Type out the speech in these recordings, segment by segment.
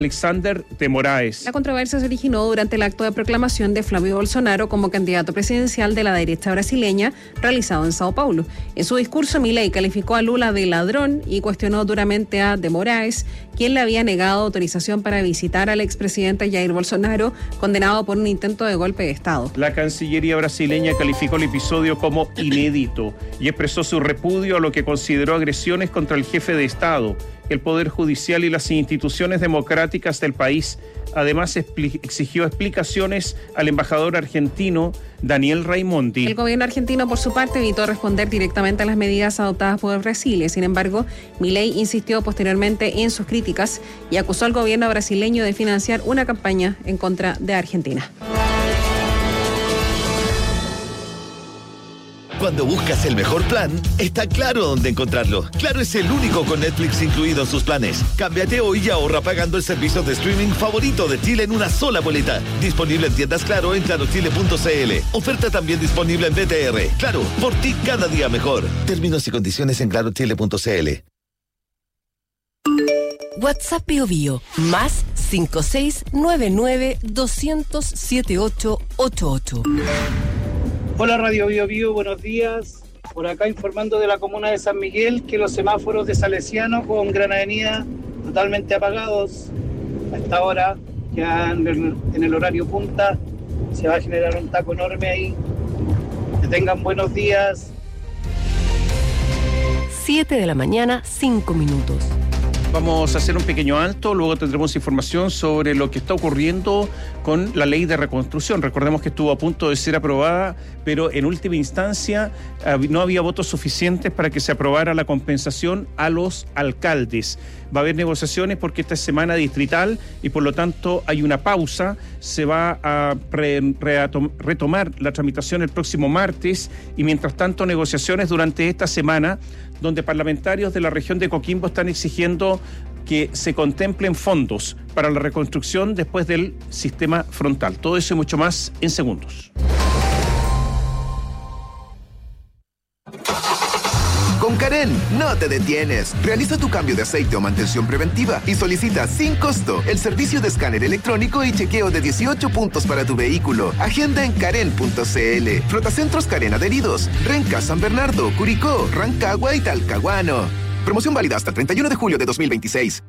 Alexander de Moraes. La controversia se originó durante el acto de proclamación de Flávio Bolsonaro como candidato presidencial de la derecha brasileña realizado en Sao Paulo. En su discurso, Milei calificó a Lula de ladrón y cuestionó duramente a de Moraes, quien le había negado autorización para visitar al expresidente Jair Bolsonaro, condenado por un intento de golpe de Estado. La Cancillería brasileña calificó el episodio como inédito y expresó su repudio a lo que consideró agresiones contra el jefe de Estado, el Poder Judicial y las instituciones democráticas del país. Además, exigió explicaciones al embajador argentino Daniel Raimondi. El gobierno argentino, por su parte, evitó responder directamente a las medidas adoptadas por Brasil. Sin embargo, Milei insistió posteriormente en sus críticas y acusó al gobierno brasileño de financiar una campaña en contra de Argentina. Cuando buscas el mejor plan, está Claro dónde encontrarlo. Claro es el único con Netflix incluido en sus planes. Cámbiate hoy y ahorra pagando el servicio de streaming favorito de Chile en una sola boleta. Disponible en tiendas Claro en clarochile.cl. Oferta también disponible en BTR. Claro, por ti cada día mejor. Términos y condiciones en clarochile.cl. WhatsApp Bio Bio, más 5699-200-7888. Hola Radio Bio Bio, buenos días. Por acá informando de la comuna de San Miguel que los semáforos de Salesiano con Gran Avenida totalmente apagados. A esta hora, ya en el horario punta, se va a generar un taco enorme ahí. Que tengan buenos días. 7 de la mañana, 5 minutos. Vamos a hacer un pequeño alto, luego tendremos información sobre lo que está ocurriendo con la ley de reconstrucción. Recordemos que estuvo a punto de ser aprobada, pero en última instancia no había votos suficientes para que se aprobara la compensación a los alcaldes. Va a haber negociaciones porque esta es semana distrital y por lo tanto hay una pausa. Se va a retomar la tramitación el próximo martes y mientras tanto negociaciones durante esta semana donde parlamentarios de la región de Coquimbo están exigiendo que se contemplen fondos para la reconstrucción después del sistema frontal. Todo eso y mucho más en segundos. Con Karen, no te detienes. Realiza tu cambio de aceite o mantención preventiva y solicita sin costo el servicio de escáner electrónico y chequeo de 18 puntos para tu vehículo. Agenda en karen.cl. Flotacentros Karen adheridos. Renca, San Bernardo, Curicó, Rancagua y Talcahuano. Promoción válida hasta el 31 de julio de 2026.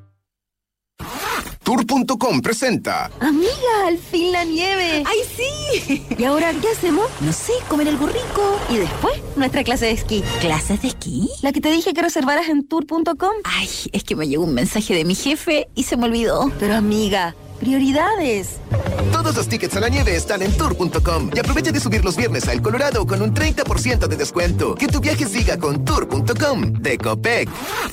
Tour.com presenta. Amiga, al fin la nieve. ¡Ay, sí! ¿Y ahora qué hacemos? No sé, comer algo rico. Y después, nuestra clase de esquí. ¿Clases de esquí? La que te dije que reservaras en Tour.com. Ay, es que me llegó un mensaje de mi jefe y se me olvidó. Pero amiga, prioridades. Todos los tickets a la nieve están en Tour.com. Y aprovecha de subir los viernes a El Colorado con un 30% de descuento. Que tu viaje siga con Tour.com de Copec.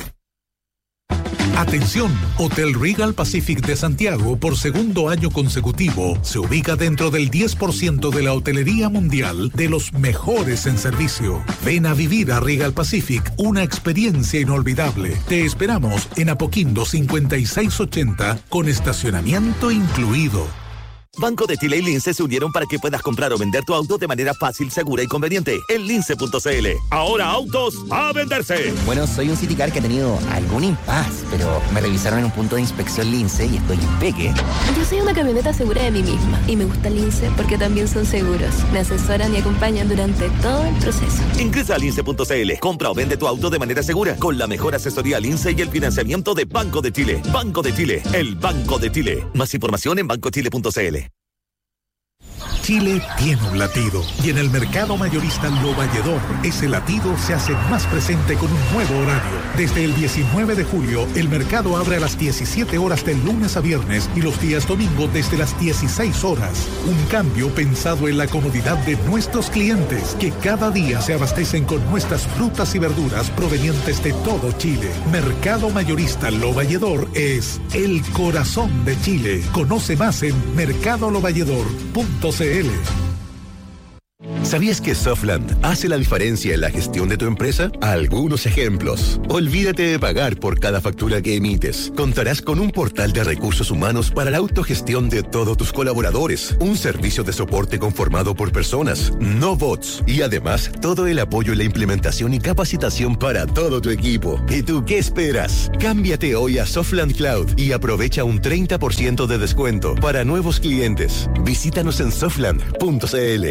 Atención, Hotel Regal Pacific de Santiago por segundo año consecutivo se ubica dentro del 10% de la hotelería mundial de los mejores en servicio. Ven a vivir a Regal Pacific una experiencia inolvidable. Te esperamos en Apoquindo 5680 con estacionamiento incluido. Banco de Chile y Lince se unieron para que puedas comprar o vender tu auto de manera fácil, segura y conveniente en lince.cl. Ahora autos a venderse. Bueno, soy un Citicar que ha tenido algún impasse, pero me revisaron en un punto de inspección Lince y estoy impeque. Yo soy una camioneta segura de mí misma y me gusta Lince porque también son seguros. Me asesoran y acompañan durante todo el proceso. Ingresa a lince.cl. Compra o vende tu auto de manera segura con la mejor asesoría Lince y el financiamiento de Banco de Chile. Banco de Chile, el Banco de Chile. Más información en bancochile.cl. Chile tiene un latido y en el mercado mayorista Lo Valledor ese latido se hace más presente con un nuevo horario. Desde el 19 de julio el mercado abre a las 17 horas del lunes a viernes y los días domingo desde las 16 horas. Un cambio pensado en la comodidad de nuestros clientes que cada día se abastecen con nuestras frutas y verduras provenientes de todo Chile. Mercado mayorista Lo Valledor es el corazón de Chile. Conoce más en mercadolovalledor.cl. ¿Sabías que Softland hace la diferencia en la gestión de tu empresa? Algunos ejemplos. Olvídate de pagar por cada factura que emites. Contarás con un portal de recursos humanos para la autogestión de todos tus colaboradores, un servicio de soporte conformado por personas, no bots, y además todo el apoyo en la implementación y capacitación para todo tu equipo. ¿Y tú qué esperas? Cámbiate hoy a Softland Cloud y aprovecha un 30% de descuento para nuevos clientes. Visítanos en softland.cl.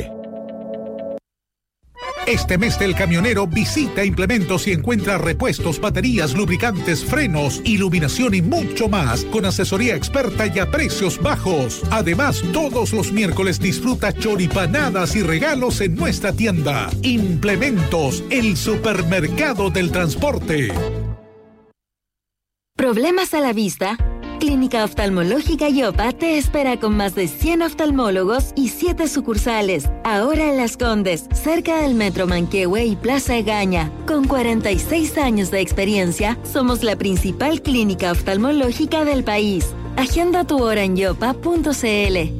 Este mes del camionero visita Implementos y encuentra repuestos, baterías, lubricantes, frenos, iluminación y mucho más con asesoría experta y a precios bajos. Además, todos los miércoles disfruta choripanadas y regalos en nuestra tienda. Implementos, el supermercado del transporte. ¿Problemas a la vista? Clínica Oftalmológica Yopa te espera con más de 100 oftalmólogos y 7 sucursales. Ahora en Las Condes, cerca del Metro Manquehue y Plaza Egaña. Con 46 años de experiencia, somos la principal clínica oftalmológica del país. Agenda tu hora en yopa.cl.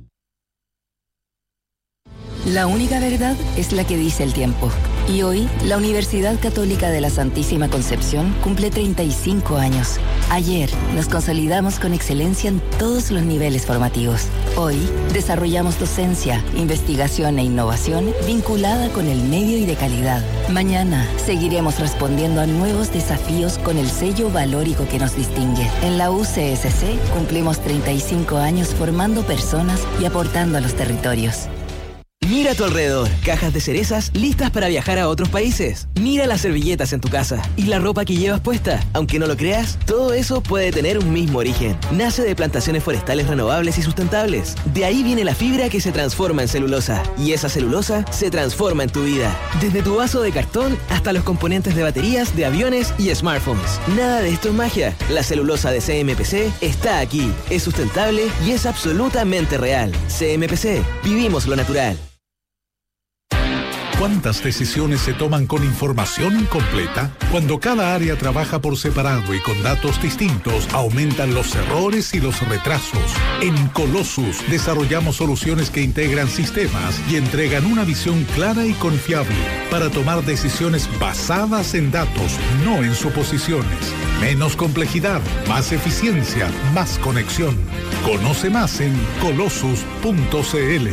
La única verdad es la que dice el tiempo. Y hoy, la Universidad Católica de la Santísima Concepción cumple 35 años. Ayer, nos consolidamos con excelencia en todos los niveles formativos. Hoy, desarrollamos docencia, investigación e innovación vinculada con el medio y de calidad. Mañana, seguiremos respondiendo a nuevos desafíos con el sello valórico que nos distingue. En la UCSC, cumplimos 35 años formando personas y aportando a los territorios. Mira a tu alrededor, cajas de cerezas listas para viajar a otros países. Mira las servilletas en tu casa y la ropa que llevas puesta. Aunque no lo creas, todo eso puede tener un mismo origen. Nace de plantaciones forestales renovables y sustentables. De ahí viene la fibra que se transforma en celulosa. Y esa celulosa se transforma en tu vida. Desde tu vaso de cartón hasta los componentes de baterías, de aviones y smartphones. Nada de esto es magia. La celulosa de CMPC está aquí. Es sustentable y es absolutamente real. CMPC. Vivimos lo natural. ¿Cuántas decisiones se toman con información incompleta? Cuando cada área trabaja por separado y con datos distintos, aumentan los errores y los retrasos. En Colossus desarrollamos soluciones que integran sistemas y entregan una visión clara y confiable para tomar decisiones basadas en datos, no en suposiciones. Menos complejidad, más eficiencia, más conexión. Conoce más en colossus.cl.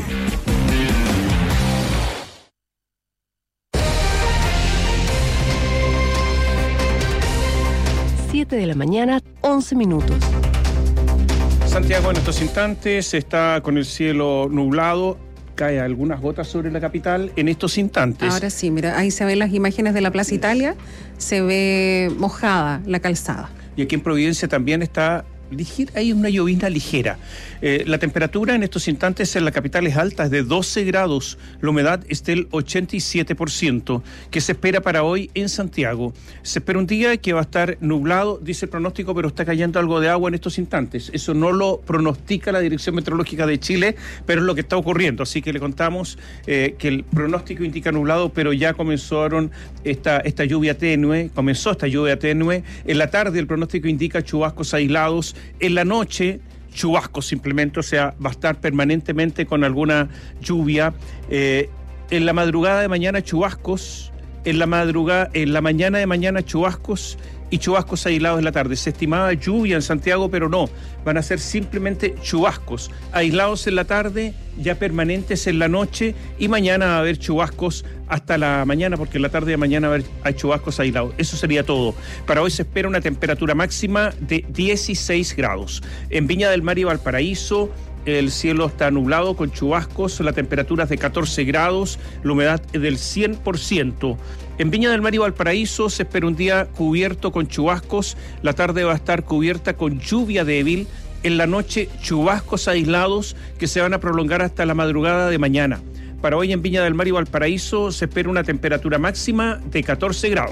7 de la mañana, 11 minutos. Santiago en estos instantes está con el cielo nublado. Cae algunas gotas sobre la capital en estos instantes. Ahora sí, mira, ahí se ven las imágenes de la Plaza Italia. Se ve mojada la calzada. Y aquí en Providencia también está ligera, hay una llovizna ligera. La temperatura en estos instantes en la capital es alta, es de 12 grados. La humedad es del 87%. ¿Qué se espera para hoy en Santiago? Se espera un día que va a estar nublado, dice el pronóstico, pero está cayendo algo de agua en estos instantes. Eso no lo pronostica la Dirección Meteorológica de Chile, pero es lo que está ocurriendo. Así que le contamos que el pronóstico indica nublado, pero ya comenzaron esta lluvia tenue. Comenzó esta lluvia tenue. En la tarde el pronóstico indica chubascos aislados. En la noche, chubascos simplemente, o sea, va a estar permanentemente con alguna lluvia. En la madrugada de mañana, chubascos. En la mañana de mañana, chubascos y chubascos aislados en la tarde. Se estimaba lluvia en Santiago, pero no. Van a ser simplemente chubascos aislados en la tarde, ya permanentes en la noche, y mañana va a haber chubascos hasta la mañana, porque en la tarde de mañana hay chubascos aislados. Eso sería todo. Para hoy se espera una temperatura máxima de 16 grados. En Viña del Mar y Valparaíso, el cielo está nublado con chubascos, la temperatura es de 14 grados, la humedad es del 100%. En Viña del Mar y Valparaíso se espera un día cubierto con chubascos, la tarde va a estar cubierta con lluvia débil, en la noche chubascos aislados que se van a prolongar hasta la madrugada de mañana. Para hoy en Viña del Mar y Valparaíso se espera una temperatura máxima de 14 grados.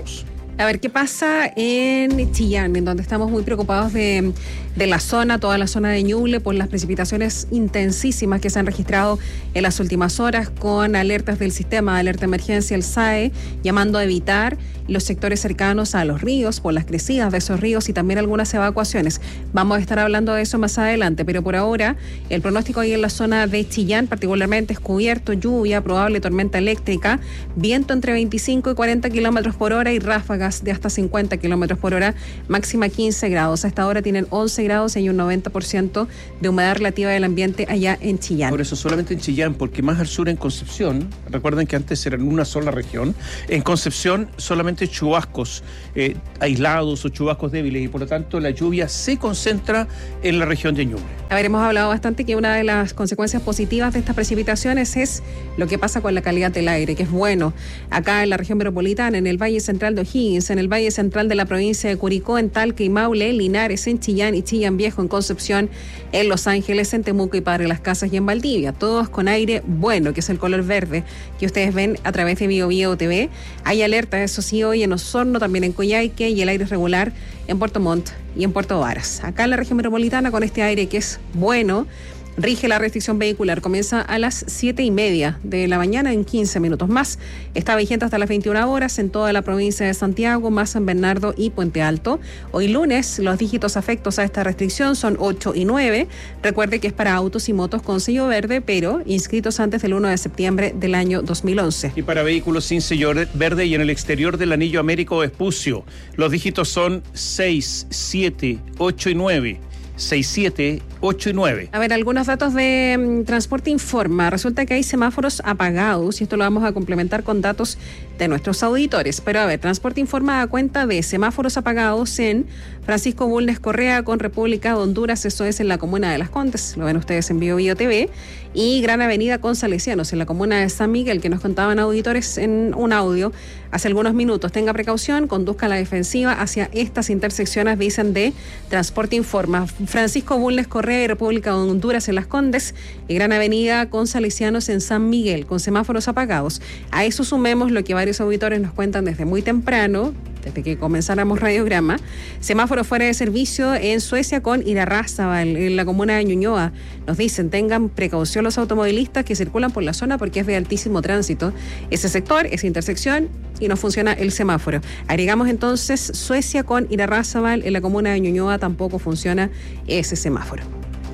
A ver, ¿qué pasa en Chillán, en donde estamos muy preocupados de la zona, toda la zona de Ñuble, por las precipitaciones intensísimas que se han registrado en las últimas horas, con alertas del sistema de alerta de emergencia, el SAE, llamando a evitar los sectores cercanos a los ríos, por las crecidas de esos ríos y también algunas evacuaciones. Vamos a estar hablando de eso más adelante, pero por ahora el pronóstico ahí en la zona de Chillán particularmente es cubierto, lluvia, probable tormenta eléctrica, viento entre 25 y 40 kilómetros por hora y ráfagas de hasta 50 kilómetros por hora, máxima 15 grados. A esta hora tienen 11 grados y hay un 90% de humedad relativa del ambiente allá en Chillán. Por eso solamente en Chillán, porque más al sur en Concepción, recuerden que antes era en una sola región, en Concepción solamente chubascos aislados o chubascos débiles y por lo tanto la lluvia se concentra en la región de Ñuble. A ver, hemos hablado bastante que una de las consecuencias positivas de estas precipitaciones es lo que pasa con la calidad del aire, que es bueno acá en la región metropolitana, en el Valle Central de O'Higgins, en el Valle Central de la provincia de Curicó, en Talca y Maule, en Linares, en Chillán y Chillán Viejo, en Concepción, en Los Ángeles, en Temuco y Padre Las Casas y en Valdivia, todos con aire bueno, que es el color verde que ustedes ven a través de BioBio TV. Hay alerta, eso sí, hoy en Osorno, también en Coyhaique, y el aire es regular en Puerto Montt y en Puerto Varas. Acá en la región metropolitana, con este aire que es bueno, rige la restricción vehicular. Comienza a las 7:30 de la mañana, en 15 minutos más. Está vigente hasta las 21 horas en toda la provincia de Santiago, más San Bernardo y Puente Alto. Hoy lunes, los dígitos afectos a esta restricción son 8 y 9. Recuerde que es para autos y motos con sello verde, pero inscritos antes del 1 de septiembre del año 2011. Y para vehículos sin sello verde y en el exterior del anillo Américo Vespucio, los dígitos son 6, 7, 8 y 9. 6, 7, 8 y 9. A ver, algunos datos de Transporte Informa. Resulta que hay semáforos apagados y esto lo vamos a complementar con datos de nuestros auditores. Pero a ver, Transporte Informa da cuenta de semáforos apagados en Francisco Bulnes Correa con República de Honduras, eso es en la comuna de Las Condes, lo ven ustedes en BioBio TV, y Gran Avenida con Salesianos en la comuna de San Miguel, que nos contaban auditores en un audio hace algunos minutos. Tenga precaución, conduzca a la defensiva hacia estas intersecciones, dicen de Transporte Informa. Francisco Bulnes Correa y República de Honduras en Las Condes y Gran Avenida con Salesianos en San Miguel, con semáforos apagados. A eso sumemos lo que varios auditores nos cuentan desde muy temprano, desde que comenzáramos Radiograma, semáforo fuera de servicio en Suecia con Irarrázaval, en la comuna de Ñuñoa. Nos dicen, tengan precaución los automovilistas que circulan por la zona porque es de altísimo tránsito ese sector, esa intersección, y no funciona el semáforo. Agregamos entonces Suecia con Irarrázaval, en la comuna de Ñuñoa tampoco funciona ese semáforo.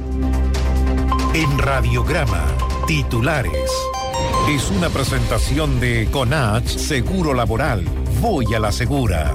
En Radiograma, titulares. Es una presentación de Conach Seguro Laboral. Voy a la segura.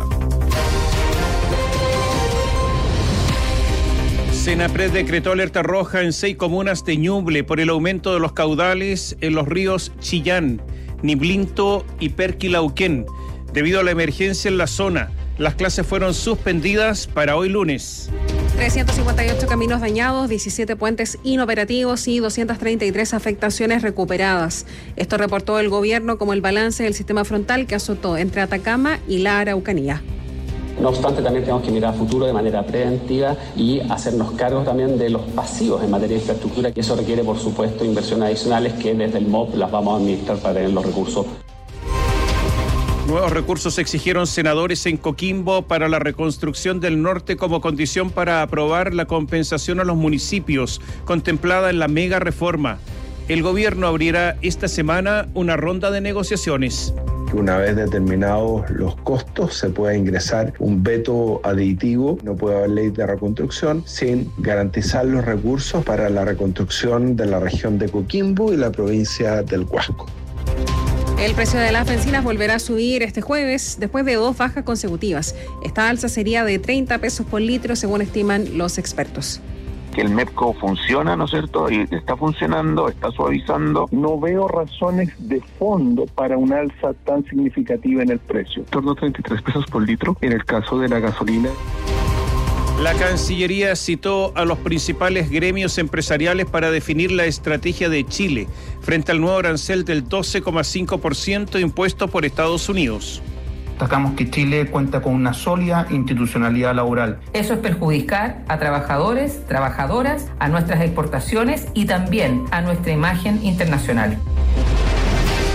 Senapred decretó alerta roja en 6 comunas de Ñuble por el aumento de los caudales en los ríos Chillán, Niblinto y Perquilauquén. Debido a la emergencia en la zona, las clases fueron suspendidas para hoy lunes. 358 caminos dañados, 17 puentes inoperativos y 233 afectaciones recuperadas. Esto reportó el gobierno como el balance del sistema frontal que azotó entre Atacama y la Araucanía. No obstante, también tenemos que mirar a futuro de manera preventiva y hacernos cargo también de los pasivos en materia de infraestructura, y eso requiere, por supuesto, inversiones adicionales que desde el MOP las vamos a administrar para tener los recursos. Nuevos recursos exigieron senadores en Coquimbo para la reconstrucción del norte como condición para aprobar la compensación a los municipios contemplada en la mega reforma. El gobierno abrirá esta semana una ronda de negociaciones. Una vez determinados los costos, se puede ingresar un veto aditivo. No puede haber ley de reconstrucción sin garantizar los recursos para la reconstrucción de la región de Coquimbo y la provincia del Huasco. El precio de las bencinas volverá a subir este jueves después de 2 bajas consecutivas. Esta alza sería de 30 pesos por litro, según estiman los expertos. Que el MEPCO funciona, ¿no es cierto? Y está funcionando, está suavizando. No veo razones de fondo para una alza tan significativa en el precio. En torno a 33 pesos por litro en el caso de la gasolina. La Cancillería citó a los principales gremios empresariales para definir la estrategia de Chile frente al nuevo arancel del 12,5% impuesto por Estados Unidos. Destacamos que Chile cuenta con una sólida institucionalidad laboral. Eso es perjudicar a trabajadores, trabajadoras, a nuestras exportaciones y también a nuestra imagen internacional.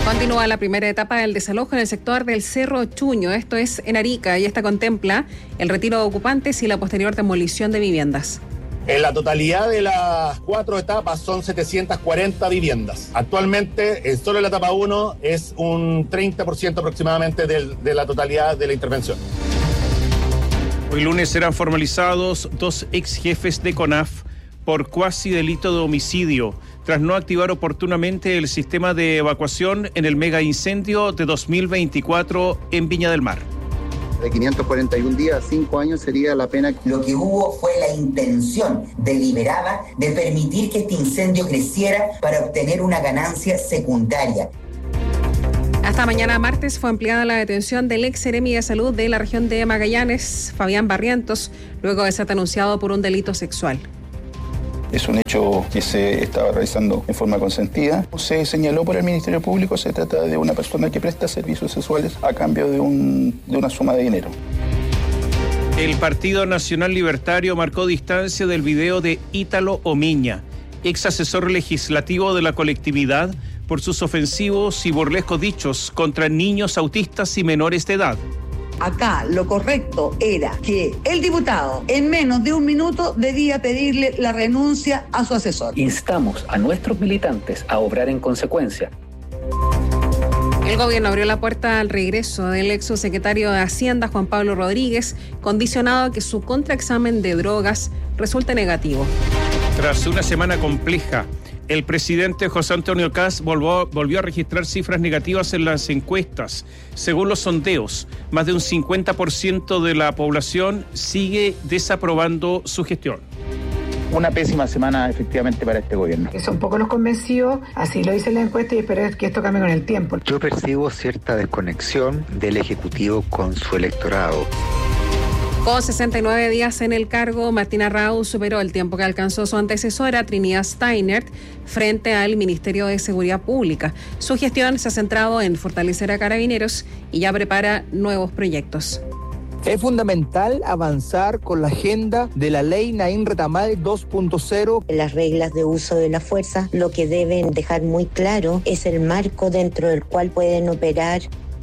Continúa la primera etapa del desalojo en el sector del Cerro Chuño, esto es en Arica, y esta contempla el retiro de ocupantes y la posterior demolición de viviendas. En la totalidad de las 4 etapas son 740 viviendas. Actualmente, solo en la etapa 1 es un 30% aproximadamente de la totalidad de la intervención. Hoy lunes serán formalizados 2 ex jefes de CONAF por cuasi delito de homicidio, tras no activar oportunamente el sistema de evacuación en el mega incendio de 2024 en Viña del Mar. De 541 días a 5 años sería la pena. Lo que hubo fue la intención deliberada de permitir que este incendio creciera para obtener una ganancia secundaria. Hasta mañana martes fue ampliada la detención del ex seremi de salud de la región de Magallanes, Fabián Barrientos, luego de ser denunciado por un delito sexual. Es un hecho que se estaba realizando en forma consentida. Se señaló por el Ministerio Público, se trata de una persona que presta servicios sexuales a cambio de una suma de dinero. El Partido Nacional Libertario marcó distancia del video de Ítalo Omiña, ex asesor legislativo de la colectividad, por sus ofensivos y burlescos dichos contra niños autistas y menores de edad. Acá lo correcto era que el diputado en menos de un minuto debía pedirle la renuncia a su asesor. Instamos a nuestros militantes a obrar en consecuencia. El gobierno abrió la puerta al regreso del ex subsecretario de Hacienda, Juan Pablo Rodríguez, condicionado a que su contraexamen de drogas resulte negativo. Tras una semana compleja, el presidente José Antonio Kast volvió a registrar cifras negativas en las encuestas. Según los sondeos, más de un 50% de la población sigue desaprobando su gestión. Una pésima semana efectivamente para este gobierno. Eso un poco nos convenció, así lo dice la encuesta y espero que esto cambie con el tiempo. Yo percibo cierta desconexión del Ejecutivo con su electorado. Con 69 días en el cargo, Martina Rau superó el tiempo que alcanzó su antecesora, Trinidad Steinert, frente al Ministerio de Seguridad Pública. Su gestión se ha centrado en fortalecer a Carabineros y ya prepara nuevos proyectos. Es fundamental avanzar con la agenda de la ley Naín Retamal 2.0. Las reglas de uso de la fuerza, lo que deben dejar muy claro es el marco dentro del cual pueden operar.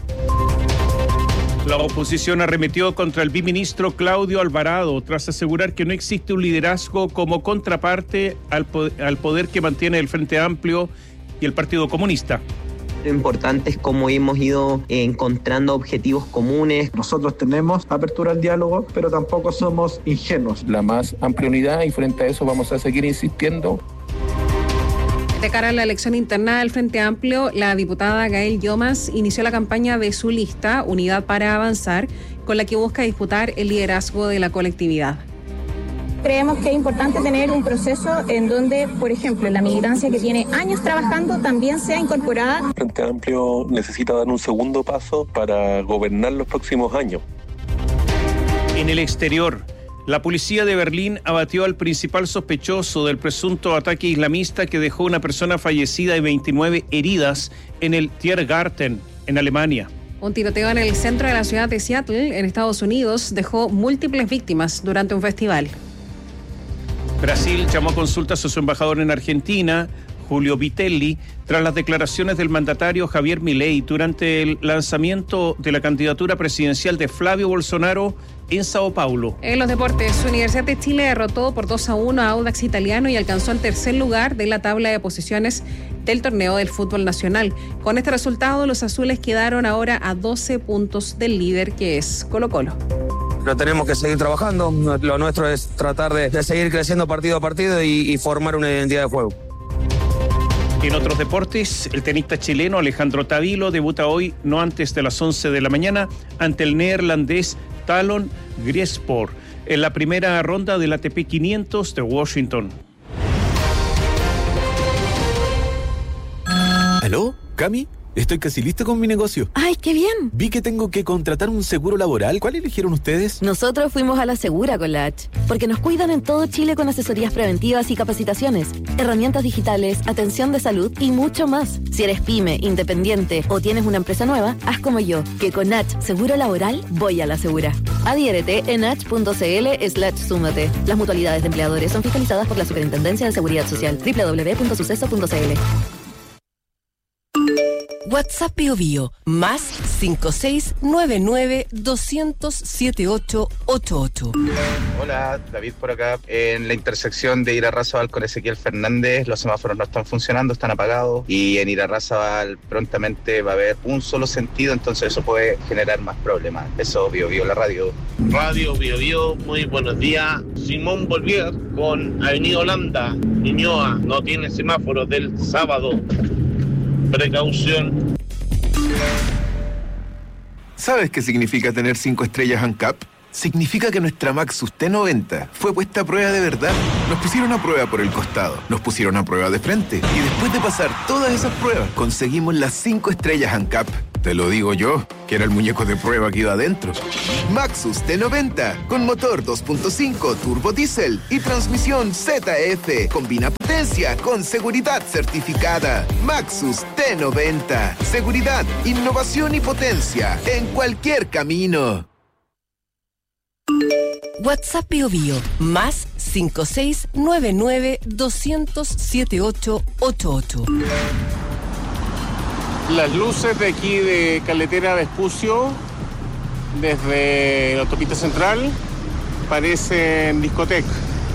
La oposición arremetió contra el biministro Claudio Alvarado tras asegurar que no existe un liderazgo como contraparte al poder que mantiene el Frente Amplio y el Partido Comunista. Lo importante es cómo hemos ido encontrando objetivos comunes. Nosotros tenemos apertura al diálogo, pero tampoco somos ingenuos. La más amplia unidad y frente a eso vamos a seguir insistiendo. De cara a la elección interna del Frente Amplio, la diputada Gael Llomas inició la campaña de su lista, Unidad para Avanzar, con la que busca disputar el liderazgo de la colectividad. Creemos que es importante tener un proceso en donde, por ejemplo, la militancia que tiene años trabajando también sea incorporada. El Frente Amplio necesita dar un segundo paso para gobernar los próximos años. En el exterior, la policía de Berlín abatió al principal sospechoso del presunto ataque islamista que dejó una persona fallecida y 29 heridas en el Tiergarten, en Alemania. Un tiroteo en el centro de la ciudad de Seattle, en Estados Unidos, dejó múltiples víctimas durante un festival. Brasil llamó a consultas a su embajador en Argentina, Julio Vitelli, tras las declaraciones del mandatario Javier Milei durante el lanzamiento de la candidatura presidencial de Flavio Bolsonaro en Sao Paulo. En los deportes, Universidad de Chile derrotó por 2-1 a Audax Italiano y alcanzó el tercer lugar de la tabla de posiciones del torneo del fútbol nacional. Con este resultado, los azules quedaron ahora a 12 puntos del líder, que es Colo-Colo. Pero tenemos que seguir trabajando. Lo nuestro es tratar de seguir creciendo partido a partido y formar una identidad de juego. En otros deportes, el tenista chileno Alejandro Tavilo debuta hoy no antes de las 11 de la mañana ante el neerlandés Talon Griespor en la primera ronda del ATP 500 de Washington. ¿Aló? ¿Cami? Estoy casi listo con mi negocio. ¡Ay, qué bien! Vi que tengo que contratar un seguro laboral. ¿Cuál eligieron ustedes? Nosotros fuimos a la Segura con la H, porque nos cuidan en todo Chile con asesorías preventivas y capacitaciones, herramientas digitales, atención de salud y mucho más. Si eres pyme, independiente o tienes una empresa nueva, haz como yo, que con H Seguro Laboral voy a la Segura. Adhiérete en h.cl/súmate. Las mutualidades de empleadores son fiscalizadas por la Superintendencia de Seguridad Social. www.suceso.cl. WhatsApp Bio Bio, más 5699-200-7888. Hola, David por acá. En la intersección de Irarrázaval con Ezequiel Fernández, los semáforos no están funcionando, están apagados, y en Irarrázaval prontamente va a haber un solo sentido, entonces eso puede generar más problemas. Eso, Bio Bio, la radio. Radio Bio Bio, muy buenos días. Simón Bolívar con Avenida Holanda, Ñuñoa, no tiene semáforos del sábado. Precaución. ¿Sabes qué significa tener 5 estrellas ANCAP? Significa que nuestra Maxus T90 fue puesta a prueba de verdad. Nos pusieron a prueba por el costado, nos pusieron a prueba de frente, y después de pasar todas esas pruebas, conseguimos las 5 estrellas ANCAP. Te lo digo yo, que era el muñeco de prueba que iba adentro. Maxus T90, con motor 2.5 turbo diésel y transmisión ZF. Combina potencia con seguridad certificada. Maxus T90. Seguridad, innovación y potencia en cualquier camino. WhatsApp Bio Bio, más 5699-200-7888. Las luces de aquí de Carretera Vespucio, desde la autopista central, parecen discoteca.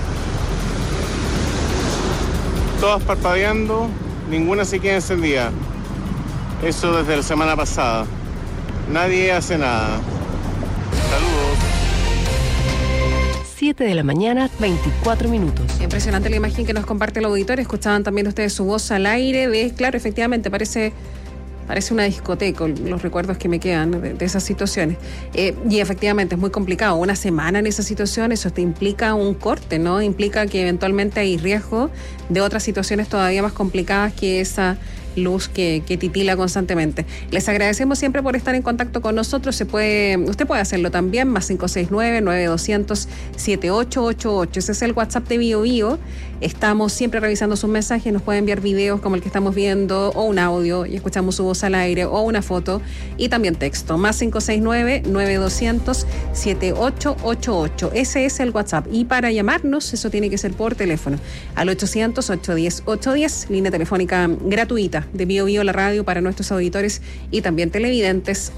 Todas parpadeando, ninguna se queda encendida. Eso desde la semana pasada. Nadie hace nada. Saludos. 7 de la mañana, 24 minutos. Impresionante la imagen que nos comparte el auditorio. Escuchaban también ustedes su voz al aire. Claro, efectivamente, parece una discoteca, los recuerdos que me quedan de esas situaciones. Y efectivamente es muy complicado. Una semana en esa situación, eso te implica un corte, ¿no? Implica que eventualmente hay riesgo de otras situaciones todavía más complicadas que esa luz que titila constantemente. Les agradecemos siempre por estar en contacto con nosotros. Usted puede hacerlo también, más 569-9200-7888. Ese es el WhatsApp de Bio Bio. Estamos siempre revisando sus mensajes. Nos puede enviar videos como el que estamos viendo, o un audio y escuchamos su voz al aire, o una foto, y también texto, más 569-9200-7888. Ese es el WhatsApp. Y para llamarnos, eso tiene que ser por teléfono, al 800-810-810, línea telefónica gratuita de Bio Bio, la radio, para nuestros auditores y también televidentes,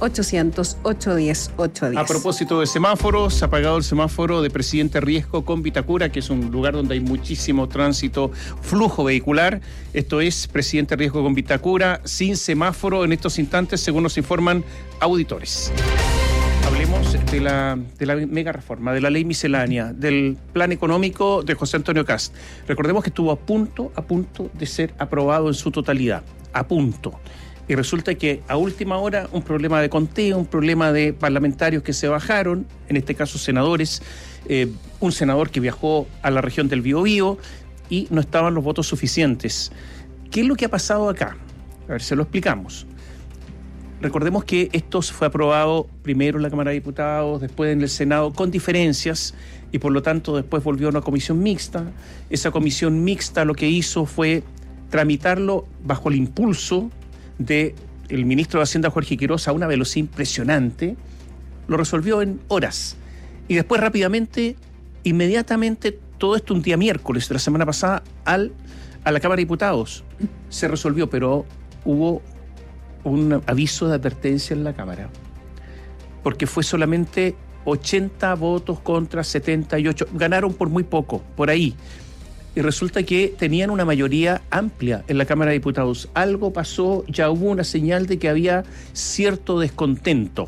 800-810-810. A propósito de semáforos, se ha apagado el semáforo de Presidente Riesco con Vitacura, que es un lugar donde hay muchísimo tránsito, flujo vehicular. Esto es Presidente Riesco con Vitacura, sin semáforo en estos instantes, según nos informan auditores. Hablemos de la mega reforma, de la ley miscelánea, del plan económico de José Antonio Kast. Recordemos que estuvo a punto de ser aprobado en su totalidad, a punto. Y resulta que a última hora un problema de conteo, un problema de parlamentarios que se bajaron, en este caso senadores, un senador que viajó a la región del Biobío y no estaban los votos suficientes. ¿Qué es lo que ha pasado acá? A ver, se lo explicamos. Recordemos que esto fue aprobado primero en la Cámara de Diputados, después en el Senado, con diferencias, y por lo tanto después volvió a una comisión mixta. Esa comisión mixta lo que hizo fue tramitarlo bajo el impulso del ministro de Hacienda, Jorge Quiroz, a una velocidad impresionante. Lo resolvió en horas. Y después rápidamente, inmediatamente, todo esto un día miércoles de la semana pasada, a la Cámara de Diputados. Se resolvió, pero hubo un aviso de advertencia en la Cámara, porque fue solamente 80 votos contra 78, ganaron por muy poco, por ahí, y resulta que tenían una mayoría amplia en la Cámara de Diputados. Algo pasó, ya hubo una señal de que había cierto descontento.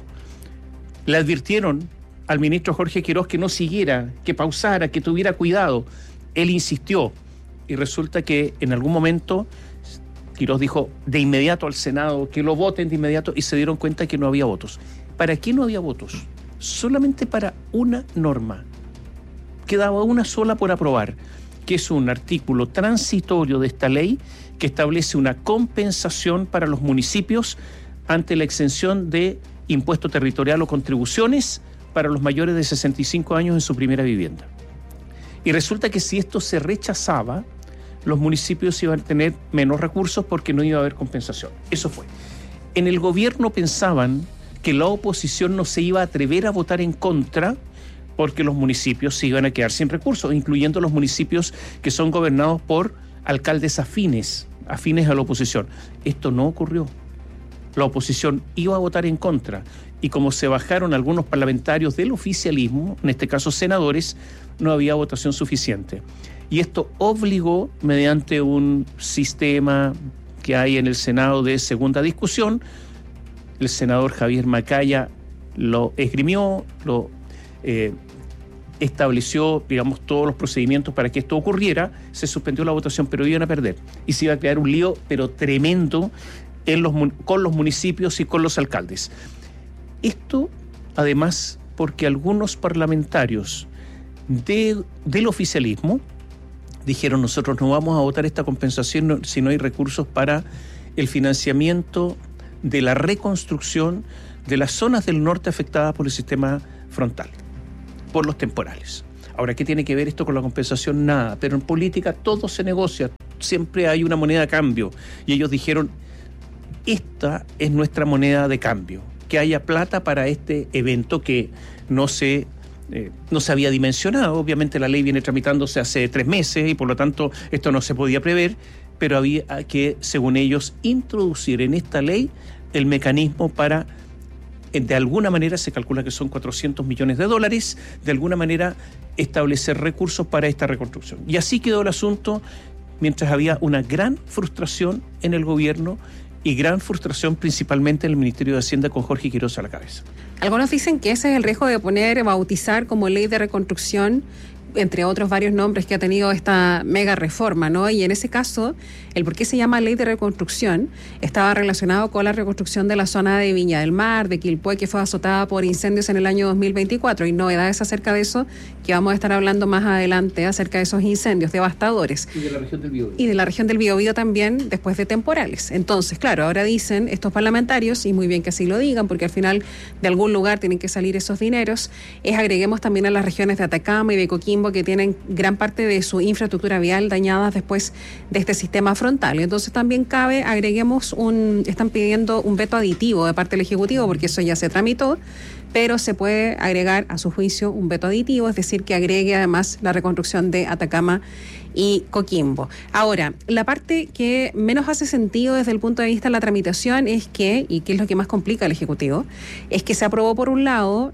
Le advirtieron al ministro Jorge Quiroz que no siguiera, que pausara, que tuviera cuidado. Él insistió, y resulta que en algún momento Quiroz dijo de inmediato al Senado que lo voten de inmediato, y se dieron cuenta que no había votos. ¿Para qué no había votos? Solamente para una norma. Quedaba una sola por aprobar, que es un artículo transitorio de esta ley que establece una compensación para los municipios ante la exención de impuesto territorial o contribuciones para los mayores de 65 años en su primera vivienda. Y resulta que si esto se rechazaba, los municipios iban a tener menos recursos porque no iba a haber compensación. Eso fue. En el gobierno pensaban que la oposición no se iba a atrever a votar en contra porque los municipios se iban a quedar sin recursos, incluyendo los municipios que son gobernados por alcaldes afines a la oposición. Esto no ocurrió. la oposición iba a votar en contra. Y como se bajaron algunos parlamentarios del oficialismo, en este caso senadores, no había votación suficiente. Y esto obligó, mediante un sistema que hay en el Senado de segunda discusión, el senador Javier Macaya lo esgrimió, lo estableció, digamos, todos los procedimientos para que esto ocurriera, se suspendió la votación, pero iban a perder. Y se iba a crear un lío, pero tremendo, con los municipios y con los alcaldes. Esto, además, porque algunos parlamentarios del oficialismo dijeron: nosotros no vamos a votar esta compensación si no hay recursos para el financiamiento de la reconstrucción de las zonas del norte afectadas por el sistema frontal, por los temporales. Ahora, ¿qué tiene que ver esto con la compensación? Nada, pero en política todo se negocia, siempre hay una moneda de cambio, y ellos dijeron: esta es nuestra moneda de cambio, que haya plata para este evento que no se había dimensionado. Obviamente la ley viene tramitándose hace 3 meses y por lo tanto esto no se podía prever, pero había que, según ellos, introducir en esta ley el mecanismo para, de alguna manera, se calcula que son $400 millones, de alguna manera establecer recursos para esta reconstrucción. Y así quedó el asunto, mientras había una gran frustración en el gobierno y gran frustración principalmente en el Ministerio de Hacienda con Jorge Quiroz a la cabeza. Algunos dicen que ese es el riesgo de bautizar como ley de reconstrucción, entre otros varios nombres que ha tenido esta mega reforma, ¿no? Y en ese caso, el por qué se llama ley de reconstrucción estaba relacionado con la reconstrucción de la zona de Viña del Mar, de Quilpué, que fue azotada por incendios en el año 2024. Y novedades acerca de eso, que vamos a estar hablando más adelante, acerca de esos incendios devastadores. Y de la región del Biobío. Y de la región del Biobío también, después de temporales. Entonces, claro, ahora dicen estos parlamentarios, y muy bien que así lo digan, porque al final de algún lugar tienen que salir esos dineros, agreguemos también a las regiones de Atacama y de Coquimbo, que tienen gran parte de su infraestructura vial dañadas después de este sistema frontal. Entonces también cabe, están pidiendo un veto aditivo de parte del Ejecutivo, porque eso ya se tramitó, pero se puede agregar a su juicio un veto aditivo, es decir, que agregue además la reconstrucción de Atacama y Coquimbo. Ahora, la parte que menos hace sentido desde el punto de vista de la tramitación es que, y que es lo que más complica al Ejecutivo, es que se aprobó por un lado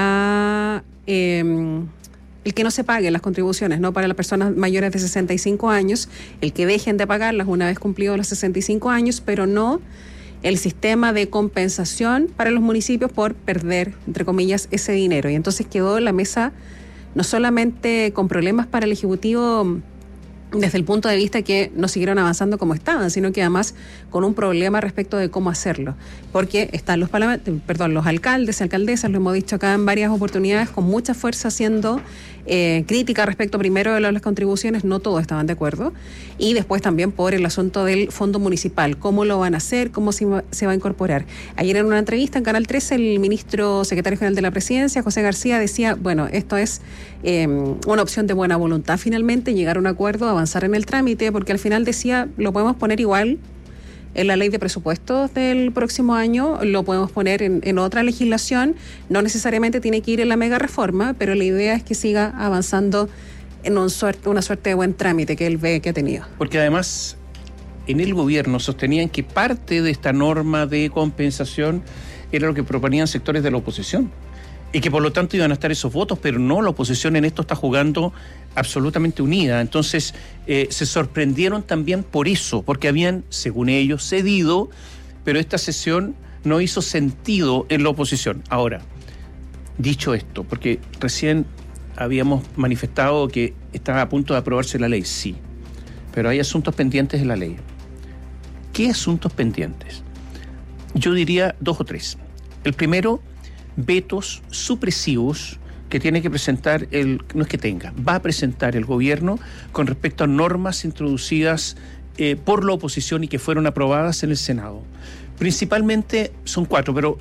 el que no se paguen las contribuciones, ¿no?, para las personas mayores de 65 años, el que dejen de pagarlas una vez cumplidos los 65 años, pero no el sistema de compensación para los municipios por perder, entre comillas, ese dinero. Y entonces quedó la mesa no solamente con problemas para el Ejecutivo desde el punto de vista que no siguieron avanzando como estaban, sino que además con un problema respecto de cómo hacerlo, porque están los alcaldes y alcaldesas, lo hemos dicho acá en varias oportunidades, con mucha fuerza haciendo crítica respecto primero de las contribuciones, no todos estaban de acuerdo, y después también por el asunto del fondo municipal, cómo lo van a hacer, cómo se va a incorporar. Ayer en una entrevista en Canal 13, el ministro secretario general de la Presidencia, José García, decía, bueno, esto es una opción de buena voluntad finalmente, llegar a un acuerdo, avanzar en el trámite, porque al final decía, lo podemos poner igual en la ley de presupuestos del próximo año, lo podemos poner en otra legislación, no necesariamente tiene que ir en la mega reforma, pero la idea es que siga avanzando en una suerte de buen trámite que él ve que ha tenido. Porque además en el gobierno sostenían que parte de esta norma de compensación era lo que proponían sectores de la oposición, y que por lo tanto iban a estar esos votos, pero no, la oposición en esto está jugando absolutamente unida. Entonces se sorprendieron también por eso, porque habían, según ellos, cedido, pero esta sesión no hizo sentido en la oposición. Ahora, dicho esto, porque recién habíamos manifestado que estaba a punto de aprobarse la ley, sí, pero hay asuntos pendientes de la ley. ¿Qué asuntos pendientes? Yo diría 2 o 3. El primero, vetos supresivos que tiene que presentar va a presentar el gobierno con respecto a normas introducidas por la oposición y que fueron aprobadas en el Senado. Principalmente son 4, pero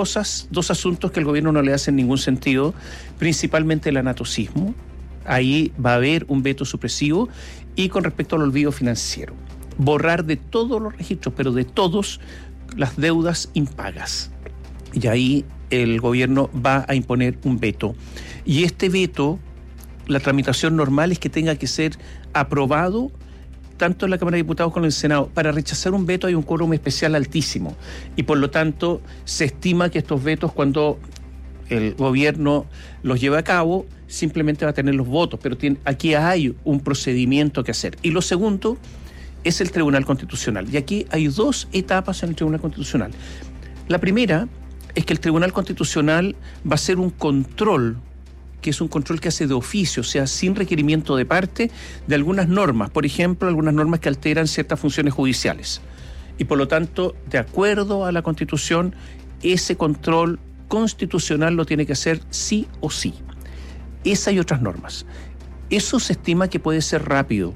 2 asuntos que el gobierno no le hacen ningún sentido, principalmente el anatocismo, ahí va a haber un veto supresivo, y con respecto al olvido financiero, borrar de todos los registros, pero de todos, las deudas impagas. Y ahí el gobierno va a imponer un veto. Y este veto, la tramitación normal es que tenga que ser aprobado tanto en la Cámara de Diputados como en el Senado. Para rechazar un veto hay un quórum especial altísimo y por lo tanto se estima que estos vetos, cuando el gobierno los lleve a cabo, simplemente va a tener los votos, pero aquí hay un procedimiento que hacer. Y lo segundo es el Tribunal Constitucional. Y aquí hay 2 etapas en el Tribunal Constitucional. La primera es que el Tribunal Constitucional va a hacer un control, que es un control que hace de oficio, o sea, sin requerimiento de parte, de algunas normas. Por ejemplo, algunas normas que alteran ciertas funciones judiciales. Y por lo tanto, de acuerdo a la Constitución, ese control constitucional lo tiene que hacer sí o sí. Esa y otras normas. Eso se estima que puede ser rápido.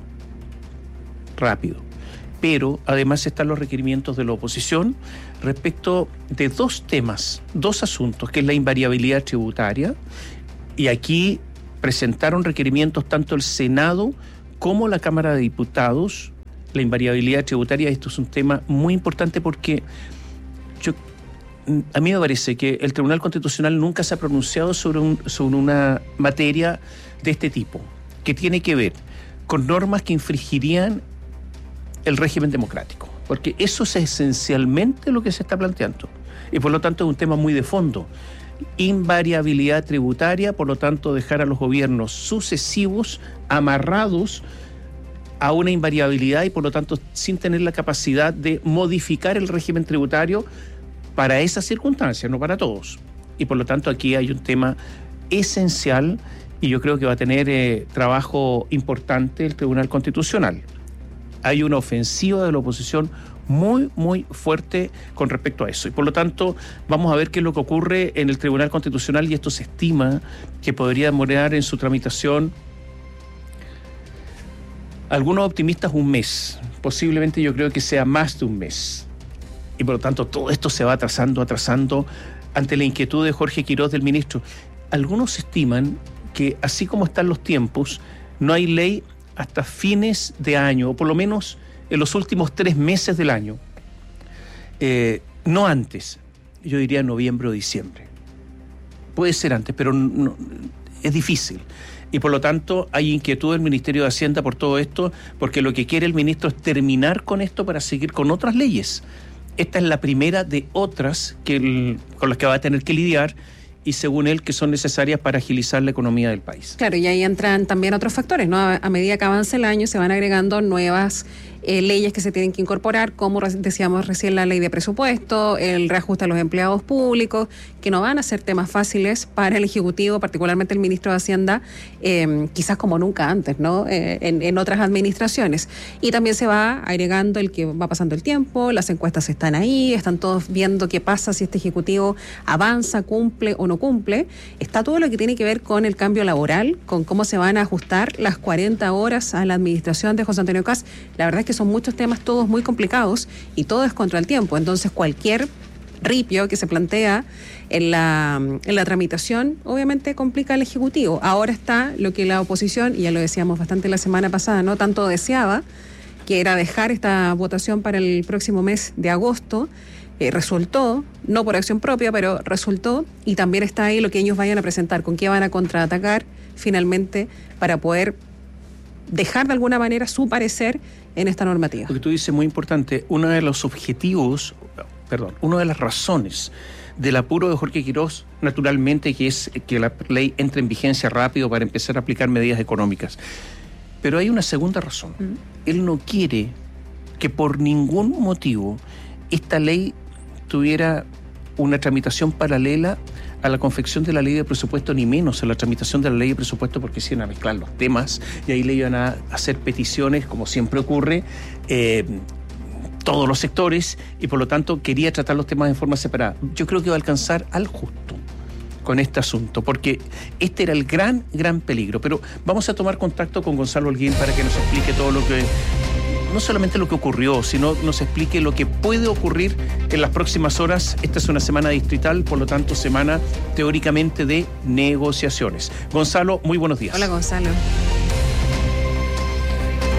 Pero además están los requerimientos de la oposición respecto de 2 temas, 2 asuntos, que es la invariabilidad tributaria, y aquí presentaron requerimientos tanto el Senado como la Cámara de Diputados. La invariabilidad tributaria, esto es un tema muy importante porque a mí me parece que el Tribunal Constitucional nunca se ha pronunciado sobre una materia de este tipo, que tiene que ver con normas que infringirían el régimen democrático, porque eso es esencialmente lo que se está planteando, y por lo tanto es un tema muy de fondo. Invariabilidad tributaria, por lo tanto dejar a los gobiernos sucesivos amarrados a una invariabilidad y por lo tanto sin tener la capacidad de modificar el régimen tributario para esas circunstancias, no para todos. Y por lo tanto aquí hay un tema esencial y yo creo que va a tener trabajo importante el Tribunal Constitucional. Hay una ofensiva de la oposición muy, muy fuerte con respecto a eso. Y por lo tanto, vamos a ver qué es lo que ocurre en el Tribunal Constitucional, y esto se estima que podría demorar en su tramitación, algunos optimistas, un mes. Posiblemente yo creo que sea más de un mes. Y por lo tanto, todo esto se va atrasando ante la inquietud de Jorge Quiroz, del ministro. Algunos estiman que, así como están los tiempos, no hay ley hasta fines de año, o por lo menos en los últimos 3 meses del año. No antes, yo diría noviembre o diciembre. Puede ser antes, pero no, es difícil. Y por lo tanto hay inquietud del Ministerio de Hacienda por todo esto, porque lo que quiere el ministro es terminar con esto para seguir con otras leyes. Esta es la primera de otras con las que va a tener que lidiar, y según él que son necesarias para agilizar la economía del país. Claro, y ahí entran también otros factores, ¿no? A medida que avanza el año se van agregando nuevas leyes que se tienen que incorporar, como decíamos recién la ley de presupuesto, el reajuste a los empleados públicos, que no van a ser temas fáciles para el Ejecutivo, particularmente el ministro de Hacienda, quizás como nunca antes, ¿no? En otras administraciones. Y también se va agregando el que va pasando el tiempo, las encuestas están ahí, están todos viendo qué pasa si este Ejecutivo avanza, cumple o no cumple. Está todo lo que tiene que ver con el cambio laboral, con cómo se van a ajustar las 40 horas a la administración de José Antonio Kast. La verdad es que son muchos temas todos muy complicados y todo es contra el tiempo. Entonces cualquier ripio que se plantea en la tramitación obviamente complica al Ejecutivo. Ahora está lo que la oposición, y ya lo decíamos bastante la semana pasada, no tanto deseaba, que era dejar esta votación para el próximo mes de agosto. Resultó, no por acción propia, pero resultó, y también está ahí lo que ellos vayan a presentar, con qué van a contraatacar finalmente para poder dejar de alguna manera su parecer en esta normativa. Lo que tú dices es muy importante. Una de las razones del apuro de Jorge Quiroz, naturalmente, que es que la ley entre en vigencia rápido para empezar a aplicar medidas económicas. Pero hay una segunda razón. Él no quiere que por ningún motivo esta ley tuviera una tramitación paralela a la confección de la ley de presupuesto, ni menos a la tramitación de la ley de presupuesto, porque se iban a mezclar los temas y ahí le iban a hacer peticiones, como siempre ocurre, todos los sectores, y por lo tanto quería tratar los temas en forma separada. Yo creo que va a alcanzar al justo con este asunto, porque este era el gran peligro. Pero vamos a tomar contacto con Gonzalo Holguín para que nos explique todo lo que, no solamente lo que ocurrió, sino nos explique lo que puede ocurrir en las próximas horas. Esta es una semana distrital, por lo tanto, semana teóricamente de negociaciones. Gonzalo, muy buenos días. Hola, Gonzalo.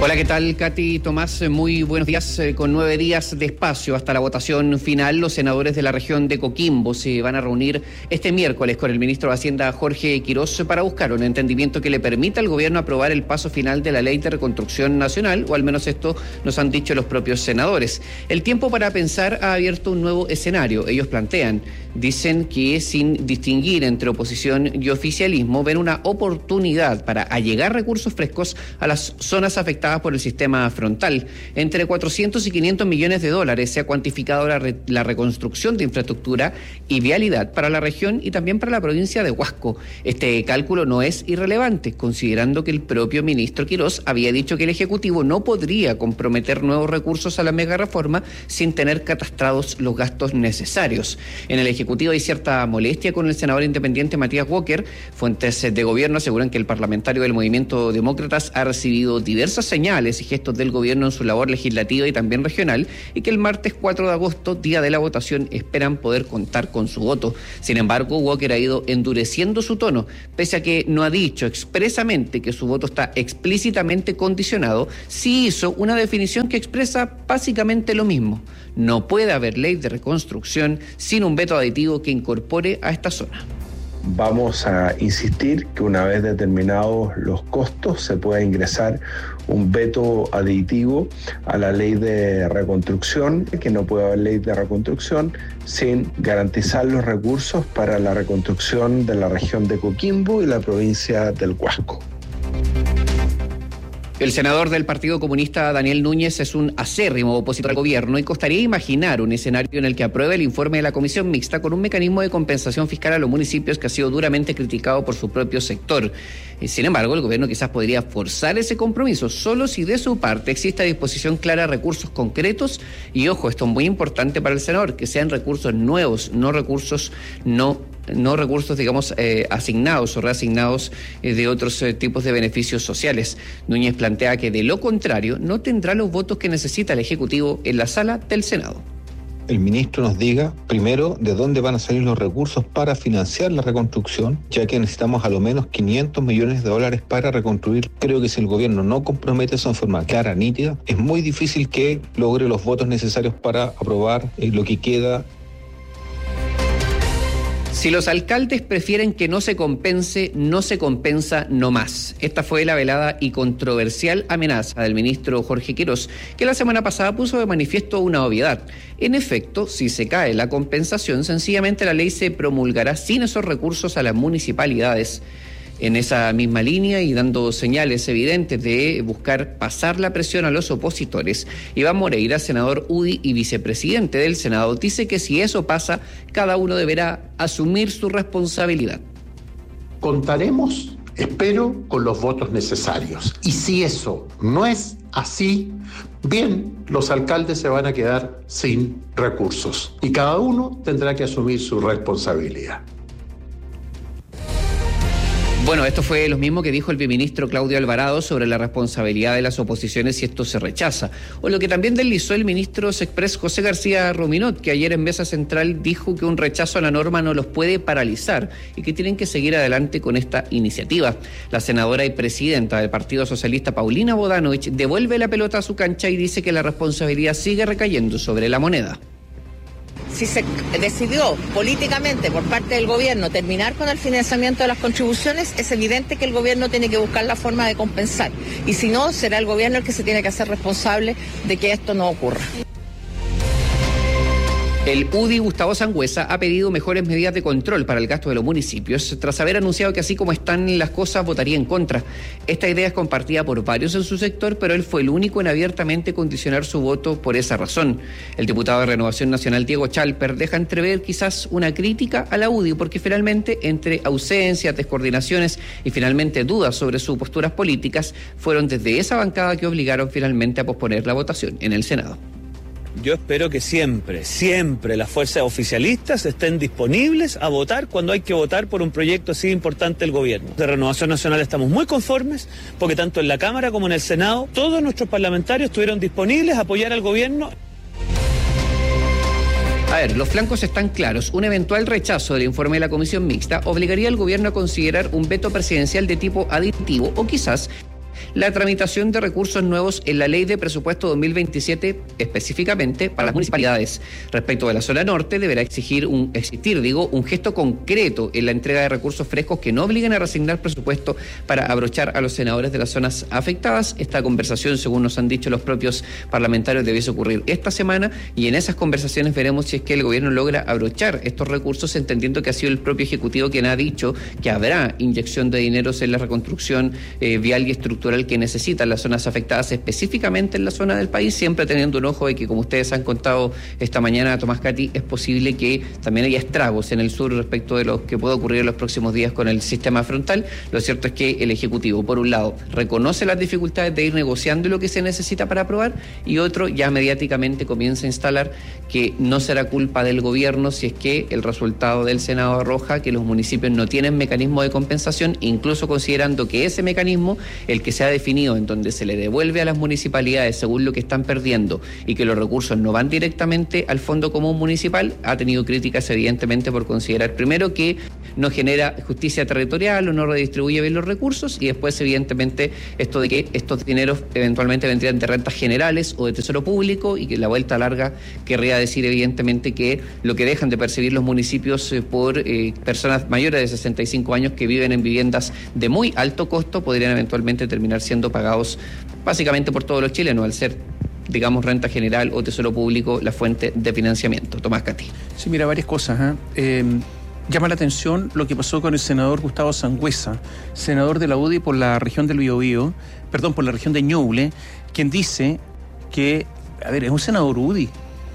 Hola, ¿qué tal, Katy, Tomás? Muy buenos días. Con 9 días de espacio hasta la votación final, los senadores de la región de Coquimbo se van a reunir este miércoles con el ministro de Hacienda, Jorge Quirós, para buscar un entendimiento que le permita al gobierno aprobar el paso final de la Ley de Reconstrucción Nacional, o al menos esto nos han dicho los propios senadores. El tiempo para pensar ha abierto un nuevo escenario. Ellos dicen que sin distinguir entre oposición y oficialismo, ven una oportunidad para allegar recursos frescos a las zonas afectadas por el sistema frontal. Entre 400 y 500 millones de dólares se ha cuantificado la reconstrucción de infraestructura y vialidad para la región y también para la provincia de Huasco. Este cálculo no es irrelevante, considerando que el propio ministro Quirós había dicho que el Ejecutivo no podría comprometer nuevos recursos a la mega reforma sin tener catastrados los gastos necesarios. En el Ejecutivo hay cierta molestia con el senador independiente Matías Walker. Fuentes de gobierno aseguran que el parlamentario del Movimiento Demócratas ha recibido diversas señales y gestos del gobierno en su labor legislativa y también regional, y que el martes 4 de agosto, día de la votación, esperan poder contar con su voto. Sin embargo, Walker ha ido endureciendo su tono, pese a que no ha dicho expresamente que su voto está explícitamente condicionado. Sí hizo una definición que expresa básicamente lo mismo: no puede haber ley de reconstrucción sin un veto aditivo que incorpore a esta zona. Vamos a insistir que una vez determinados los costos se pueda ingresar un veto aditivo a la ley de reconstrucción, que no puede haber ley de reconstrucción sin garantizar los recursos para la reconstrucción de la región de Coquimbo y la provincia del Huasco. El senador del Partido Comunista, Daniel Núñez, es un acérrimo opositor al gobierno y costaría imaginar un escenario en el que apruebe el informe de la Comisión Mixta con un mecanismo de compensación fiscal a los municipios que ha sido duramente criticado por su propio sector. Sin embargo, el gobierno quizás podría forzar ese compromiso solo si de su parte existe a disposición clara recursos concretos y, ojo, esto es muy importante para el senador, que sean recursos nuevos, no recursos digamos asignados o reasignados de otros tipos de beneficios sociales. Núñez plantea que de lo contrario no tendrá los votos que necesita el Ejecutivo en la sala del Senado. El ministro nos diga primero de dónde van a salir los recursos para financiar la reconstrucción, ya que necesitamos a lo menos 500 millones de dólares para reconstruir. Creo que si el gobierno no compromete eso en forma clara, nítida, es muy difícil que logre los votos necesarios para aprobar lo que queda. Si los alcaldes prefieren que no se compense, no se compensa nomás. Esta fue la velada y controversial amenaza del ministro Jorge Quirós, que la semana pasada puso de manifiesto una obviedad. En efecto, si se cae la compensación, sencillamente la ley se promulgará sin esos recursos a las municipalidades. En esa misma línea y dando señales evidentes de buscar pasar la presión a los opositores, Iván Moreira, senador UDI y vicepresidente del Senado, dice que si eso pasa, cada uno deberá asumir su responsabilidad. Contaremos, espero, con los votos necesarios. Y si eso no es así, bien, los alcaldes se van a quedar sin recursos y cada uno tendrá que asumir su responsabilidad. Bueno, esto fue lo mismo que dijo el viceministro Claudio Alvarado sobre la responsabilidad de las oposiciones si esto se rechaza. O lo que también deslizó el ministro Sexpress José García Ruminot, que ayer en Mesa Central dijo que un rechazo a la norma no los puede paralizar y que tienen que seguir adelante con esta iniciativa. La senadora y presidenta del Partido Socialista, Paulina Bodanovich, devuelve la pelota a su cancha y dice que la responsabilidad sigue recayendo sobre la moneda. Si se decidió políticamente por parte del gobierno terminar con el financiamiento de las contribuciones, es evidente que el gobierno tiene que buscar la forma de compensar. Y si no, será el gobierno el que se tiene que hacer responsable de que esto no ocurra. El UDI Gustavo Sangüesa ha pedido mejores medidas de control para el gasto de los municipios, tras haber anunciado que así como están las cosas votaría en contra. Esta idea es compartida por varios en su sector, pero él fue el único en abiertamente condicionar su voto por esa razón. El diputado de Renovación Nacional, Diego Chalper, deja entrever quizás una crítica a la UDI, porque finalmente, entre ausencias, descoordinaciones y finalmente dudas sobre sus posturas políticas, fueron desde esa bancada que obligaron finalmente a posponer la votación en el Senado. Yo espero que siempre las fuerzas oficialistas estén disponibles a votar cuando hay que votar por un proyecto así importante del gobierno. De Renovación Nacional estamos muy conformes porque tanto en la Cámara como en el Senado todos nuestros parlamentarios estuvieron disponibles a apoyar al gobierno. A ver, los flancos están claros. Un eventual rechazo del informe de la Comisión Mixta obligaría al gobierno a considerar un veto presidencial de tipo aditivo o quizás la tramitación de recursos nuevos en la Ley de Presupuesto 2027, específicamente para las municipalidades. Respecto de la zona norte, deberá existir un gesto concreto en la entrega de recursos frescos que no obliguen a reasignar presupuesto para abrochar a los senadores de las zonas afectadas. Esta conversación, según nos han dicho los propios parlamentarios, debiese ocurrir esta semana, y en esas conversaciones veremos si es que el gobierno logra abrochar estos recursos, entendiendo que ha sido el propio Ejecutivo quien ha dicho que habrá inyección de dineros en la reconstrucción vial y estructural que necesitan las zonas afectadas, específicamente en la zona del país, siempre teniendo un ojo de que, como ustedes han contado esta mañana, Tomás Cati, es posible que también haya estragos en el sur respecto de lo que puede ocurrir en los próximos días con el sistema frontal. Lo cierto es que el Ejecutivo, por un lado, reconoce las dificultades de ir negociando lo que se necesita para aprobar, y otro, ya mediáticamente comienza a instalar que no será culpa del gobierno si es que el resultado del Senado arroja que los municipios no tienen mecanismo de compensación, incluso considerando que ese mecanismo, el que se ha definido, en donde se le devuelve a las municipalidades según lo que están perdiendo y que los recursos no van directamente al Fondo Común Municipal, ha tenido críticas evidentemente por considerar primero que no genera justicia territorial o no redistribuye bien los recursos, y después evidentemente esto de que estos dineros eventualmente vendrían de rentas generales o de tesoro público, y que la vuelta larga querría decir evidentemente que lo que dejan de percibir los municipios por personas mayores de 65 años que viven en viviendas de muy alto costo podrían eventualmente terminar siendo pagados básicamente por todos los chilenos, al ser, digamos, renta general o tesoro público la fuente de financiamiento. Tomás Cati. Sí, mira, varias cosas. Llama la atención lo que pasó con el senador Gustavo Sangüesa, senador de la UDI por la región del Biobío, por la región de Ñuble, quien dice que, es un senador UDI,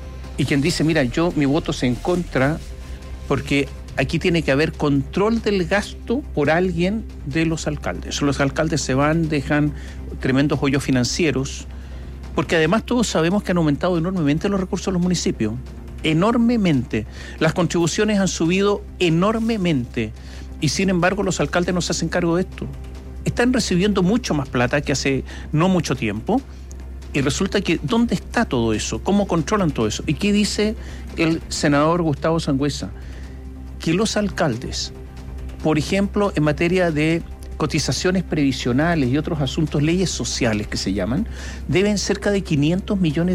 y quien dice, mira, mi voto es en contra porque aquí tiene que haber control del gasto por alguien de los alcaldes. Los alcaldes se van, dejan tremendos hoyos financieros, porque además todos sabemos que han aumentado enormemente los recursos de los municipios. Enormemente. Las contribuciones han subido enormemente, y sin embargo los alcaldes no se hacen cargo de esto. Están recibiendo mucho más plata que hace no mucho tiempo, y resulta que ¿dónde está todo eso? ¿Cómo controlan todo eso? ¿Y qué dice el senador Gustavo Sangüesa? Que los alcaldes, por ejemplo, en materia de cotizaciones previsionales y otros asuntos, leyes sociales que se llaman, deben cerca de $500 millones.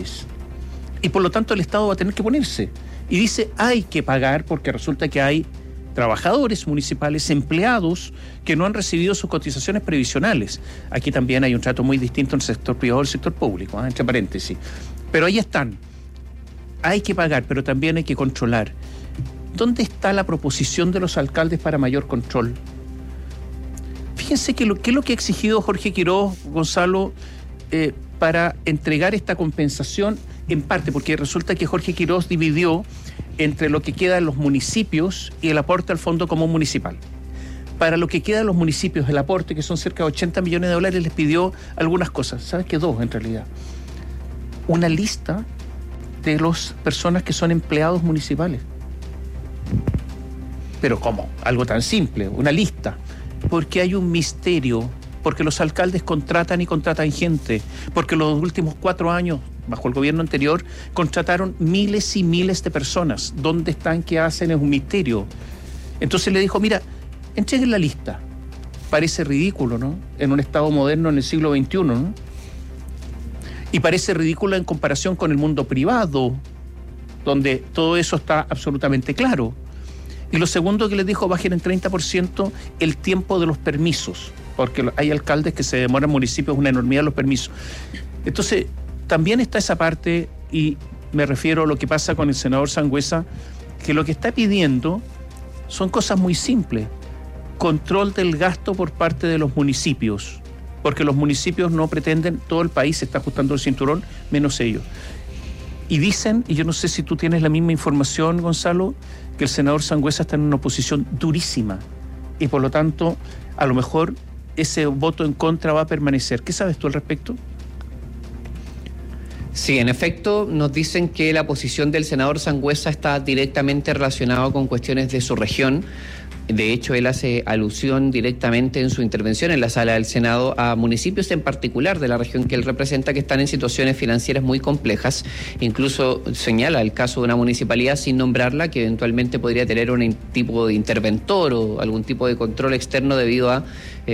Y por lo tanto el Estado va a tener que ponerse. Y dice, hay que pagar, porque resulta que hay trabajadores municipales, empleados, que no han recibido sus cotizaciones previsionales. Aquí también hay un trato muy distinto en el sector privado y el sector público, entre paréntesis. Pero ahí están. Hay que pagar, pero también hay que controlar. ¿Dónde está la proposición de los alcaldes para mayor control? Fíjense que ¿qué es lo que ha exigido Jorge Quiroz, Gonzalo, para entregar esta compensación? En parte, porque resulta que Jorge Quiroz dividió entre lo que queda en los municipios y el aporte al Fondo Común Municipal. Para lo que queda en los municipios, el aporte, que son cerca de $80 millones, les pidió algunas cosas. ¿Sabes qué? Dos, en realidad. Una lista de las personas que son empleados municipales. Pero ¿cómo? Algo tan simple, una lista. Porque hay un misterio, porque los alcaldes contratan y contratan gente, porque los últimos 4 años, bajo el gobierno anterior, contrataron miles y miles de personas. ¿Dónde están? ¿Qué hacen? Es un misterio. Entonces le dijo, mira, entreguen la lista. Parece ridículo, ¿no? En un Estado moderno en el siglo XXI, ¿no? Y parece ridículo en comparación con el mundo privado, donde todo eso está absolutamente claro. Y lo segundo que les dijo, bajen en 30% el tiempo de los permisos, porque hay alcaldes que se demoran en municipios una enormidad los permisos. Entonces, también está esa parte, y me refiero a lo que pasa con el senador Sangüesa, que lo que está pidiendo son cosas muy simples. Control del gasto por parte de los municipios, porque los municipios no pretenden, todo el país se está ajustando el cinturón, menos ellos. Y dicen, y yo no sé si tú tienes la misma información, Gonzalo, que el senador Sangüesa está en una oposición durísima, y por lo tanto, a lo mejor ese voto en contra va a permanecer. ¿Qué sabes tú al respecto? Sí, en efecto, nos dicen que la posición del senador Sangüesa está directamente relacionada con cuestiones de su región. De hecho, él hace alusión directamente en su intervención en la sala del Senado a municipios en particular de la región que él representa que están en situaciones financieras muy complejas. Incluso señala el caso de una municipalidad, sin nombrarla, que eventualmente podría tener un tipo de interventor o algún tipo de control externo debido a,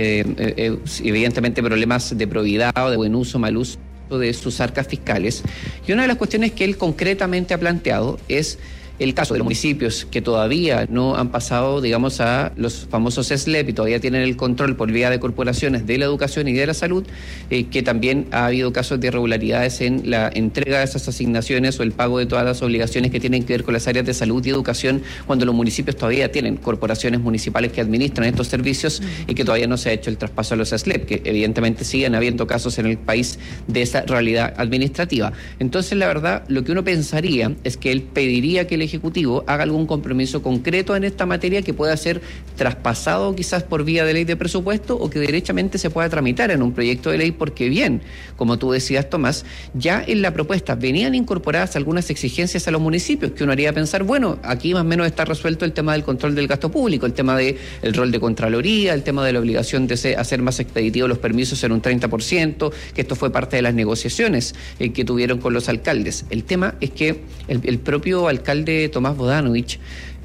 evidentemente, problemas de probidad o de buen uso, mal uso de sus arcas fiscales. Y una de las cuestiones que él concretamente ha planteado es el caso de los municipios que todavía no han pasado, digamos, a los famosos SLEP y todavía tienen el control por vía de corporaciones de la educación y de la salud, que también ha habido casos de irregularidades en la entrega de esas asignaciones o el pago de todas las obligaciones que tienen que ver con las áreas de salud y educación, cuando los municipios todavía tienen corporaciones municipales que administran estos servicios y que todavía no se ha hecho el traspaso a los SLEP, que evidentemente siguen habiendo casos en el país de esa realidad administrativa. Entonces, la verdad, lo que uno pensaría es que él pediría que el Ejecutivo haga algún compromiso concreto en esta materia que pueda ser traspasado quizás por vía de ley de presupuesto o que derechamente se pueda tramitar en un proyecto de ley, porque bien, como tú decías, Tomás, ya en la propuesta venían incorporadas algunas exigencias a los municipios que uno haría pensar, bueno, aquí más o menos está resuelto el tema del control del gasto público, el tema del rol de Contraloría, el tema de la obligación de hacer más expeditivos los permisos en un 30%, que esto fue parte de las negociaciones que tuvieron con los alcaldes. El tema es que el propio alcalde Tomás Bodanovich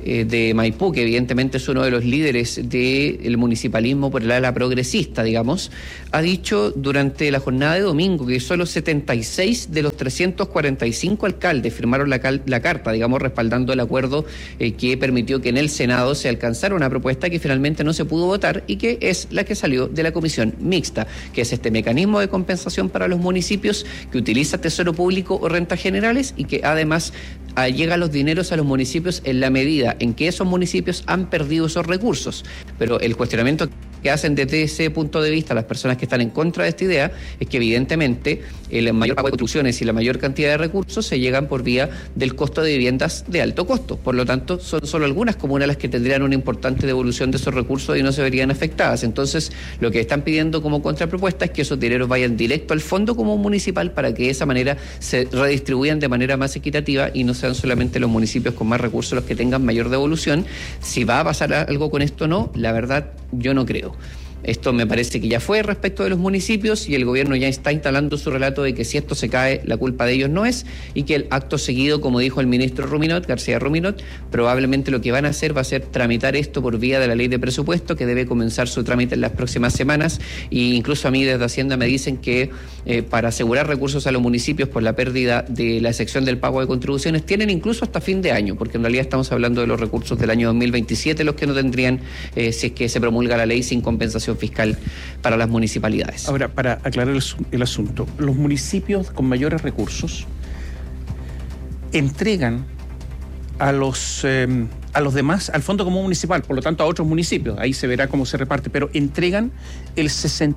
de Maipú, que evidentemente es uno de los líderes del municipalismo por el ala progresista, digamos, ha dicho durante la jornada de domingo que solo 76 de los 345 alcaldes firmaron la carta, digamos, respaldando el acuerdo que permitió que en el Senado se alcanzara una propuesta que finalmente no se pudo votar y que es la que salió de la comisión mixta, que es este mecanismo de compensación para los municipios que utiliza Tesoro Público o rentas generales y que además llega los dineros a los municipios en la medida en que esos municipios han perdido esos recursos. Pero el cuestionamiento que hacen desde ese punto de vista las personas que están en contra de esta idea es que evidentemente el mayor pago de construcciones y la mayor cantidad de recursos se llegan por vía del costo de viviendas de alto costo. Por lo tanto, son solo algunas comunas las que tendrían una importante devolución de esos recursos y no se verían afectadas. Entonces, lo que están pidiendo como contrapropuesta es que esos dineros vayan directo al Fondo Común Municipal para que de esa manera se redistribuyan de manera más equitativa y no sean solamente los municipios con más recursos los que tengan mayor devolución. Si va a pasar algo con esto o no, la verdad, yo no creo. Esto me parece que ya fue respecto de los municipios y el gobierno ya está instalando su relato de que si esto se cae, la culpa de ellos no es, y que el acto seguido, como dijo el ministro García Ruminot, probablemente lo que van a hacer va a ser tramitar esto por vía de la ley de presupuesto, que debe comenzar su trámite en las próximas semanas, e incluso a mí desde Hacienda me dicen que para asegurar recursos a los municipios por la pérdida de la excepción del pago de contribuciones, tienen incluso hasta fin de año, porque en realidad estamos hablando de los recursos del año 2027, los que no tendrían si es que se promulga la ley sin compensación fiscal para las municipalidades. Ahora, para aclarar el asunto, los municipios con mayores recursos entregan a los demás, al Fondo Común Municipal, por lo tanto a otros municipios, ahí se verá cómo se reparte, pero entregan el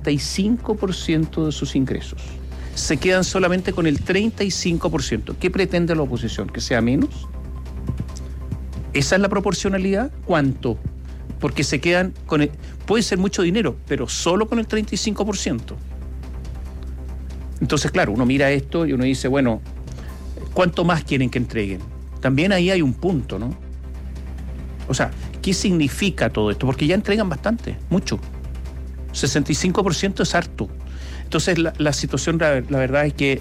65% de sus ingresos. Se quedan solamente con el 35%. ¿Qué pretende la oposición? ¿Que sea menos? ¿Esa es la proporcionalidad? ¿Cuánto? Porque se quedan con puede ser mucho dinero, pero solo con el 35%. Entonces, claro, uno mira esto y uno dice, bueno, ¿cuánto más quieren que entreguen? También ahí hay un punto, ¿no? O sea, ¿qué significa todo esto? Porque ya entregan bastante, mucho. 65% es harto. Entonces, la situación, la verdad es que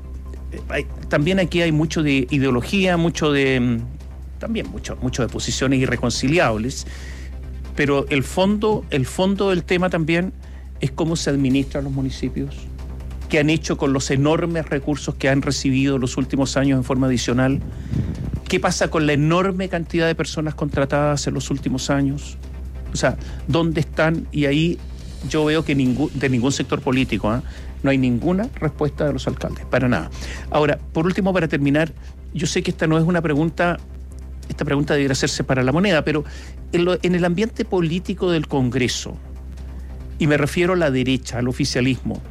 también aquí hay mucho de ideología, mucho de posiciones irreconciliables. Pero el fondo del tema también es cómo se administran los municipios, qué han hecho con los enormes recursos que han recibido los últimos años en forma adicional, qué pasa con la enorme cantidad de personas contratadas en los últimos años, o sea, dónde están, y ahí yo veo que de ningún sector político, no hay ninguna respuesta de los alcaldes, para nada. Ahora, por último, para terminar, yo sé que esta no es una pregunta. Esta pregunta debería hacerse para La Moneda, pero en el ambiente político del Congreso, y me refiero a la derecha, al oficialismo,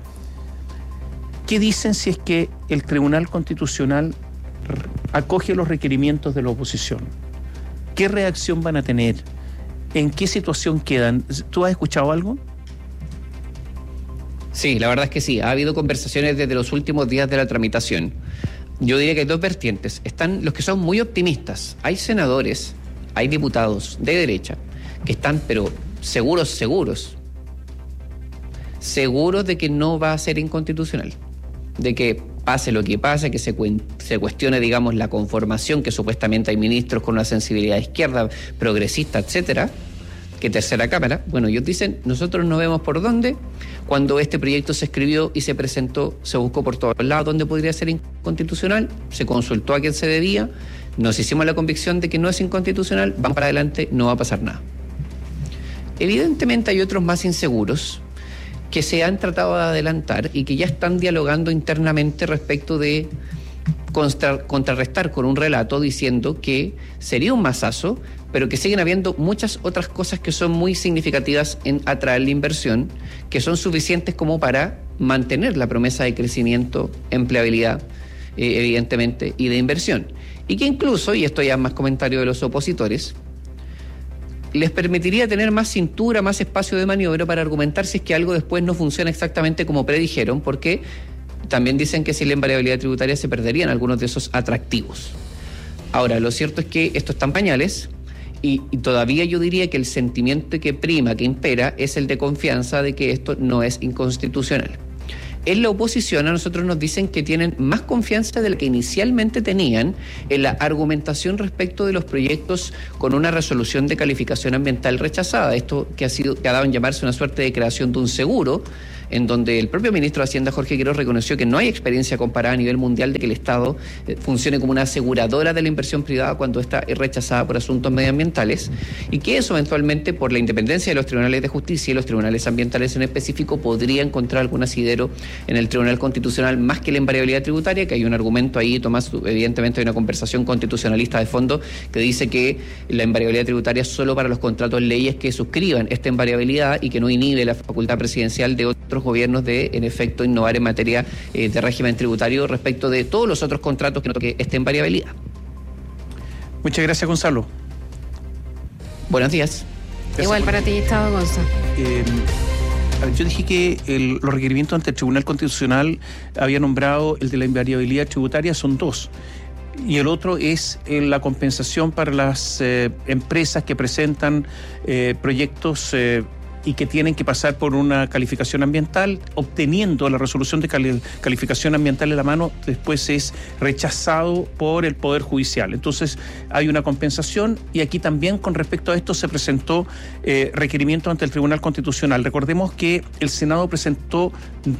¿qué dicen si es que el Tribunal Constitucional acoge los requerimientos de la oposición? ¿Qué reacción van a tener? ¿En qué situación quedan? ¿Tú has escuchado algo? Sí, la verdad es que sí. Ha habido conversaciones desde los últimos días de la tramitación. Yo diría que hay dos vertientes. Están los que son muy optimistas. Hay senadores, hay diputados de derecha que están, pero seguros de que no va a ser inconstitucional, de que pase lo que pase, que se cuestione, digamos, la conformación, que supuestamente hay ministros con una sensibilidad de izquierda, progresista, etcétera, que tercera cámara. Bueno, ellos dicen, nosotros no vemos por dónde. Cuando este proyecto se escribió y se presentó, se buscó por todos lados dónde podría ser inconstitucional, se consultó a quien se debía, nos hicimos la convicción de que no es inconstitucional, vamos para adelante, no va a pasar nada. Evidentemente hay otros más inseguros que se han tratado de adelantar y que ya están dialogando internamente respecto de contrarrestar con un relato diciendo que sería un mazazo, pero que siguen habiendo muchas otras cosas que son muy significativas en atraer la inversión, que son suficientes como para mantener la promesa de crecimiento, empleabilidad, evidentemente, y de inversión. Y que incluso, y esto ya es más comentario de los opositores, les permitiría tener más cintura, más espacio de maniobra para argumentar si es que algo después no funciona exactamente como predijeron, porque también dicen que sin la invariabilidad tributaria se perderían algunos de esos atractivos. Ahora, lo cierto es que esto está en pañales y todavía yo diría que el sentimiento que prima, que impera, es el de confianza de que esto no es inconstitucional. En la oposición a nosotros nos dicen que tienen más confianza de la que inicialmente tenían en la argumentación respecto de los proyectos con una resolución de calificación ambiental rechazada. Esto que ha dado en llamarse una suerte de creación de un seguro, en donde el propio ministro de Hacienda, Jorge Quiroz, reconoció que no hay experiencia comparada a nivel mundial de que el Estado funcione como una aseguradora de la inversión privada cuando esta es rechazada por asuntos medioambientales, y que eso eventualmente, por la independencia de los tribunales de justicia y los tribunales ambientales en específico, podría encontrar algún asidero en el Tribunal Constitucional más que la invariabilidad tributaria, que hay un argumento ahí, Tomás, evidentemente hay una conversación constitucionalista de fondo que dice que la invariabilidad tributaria es solo para los contratos leyes que suscriban esta invariabilidad y que no inhibe la facultad presidencial de otros gobiernos de, en efecto, innovar en materia de régimen tributario respecto de todos los otros contratos que no toque esta invariabilidad. Muchas gracias, Gonzalo. Buenos días. Gracias. Igual para ti, Gustavo Gonzalo. Yo dije que los requerimientos ante el Tribunal Constitucional había nombrado el de la invariabilidad tributaria, son dos. Y el otro es la compensación para las empresas que presentan proyectos y que tienen que pasar por una calificación ambiental, obteniendo la resolución de calificación ambiental en la mano, después es rechazado por el Poder Judicial. Entonces hay una compensación, y aquí también con respecto a esto se presentó requerimiento ante el Tribunal Constitucional. Recordemos que el Senado presentó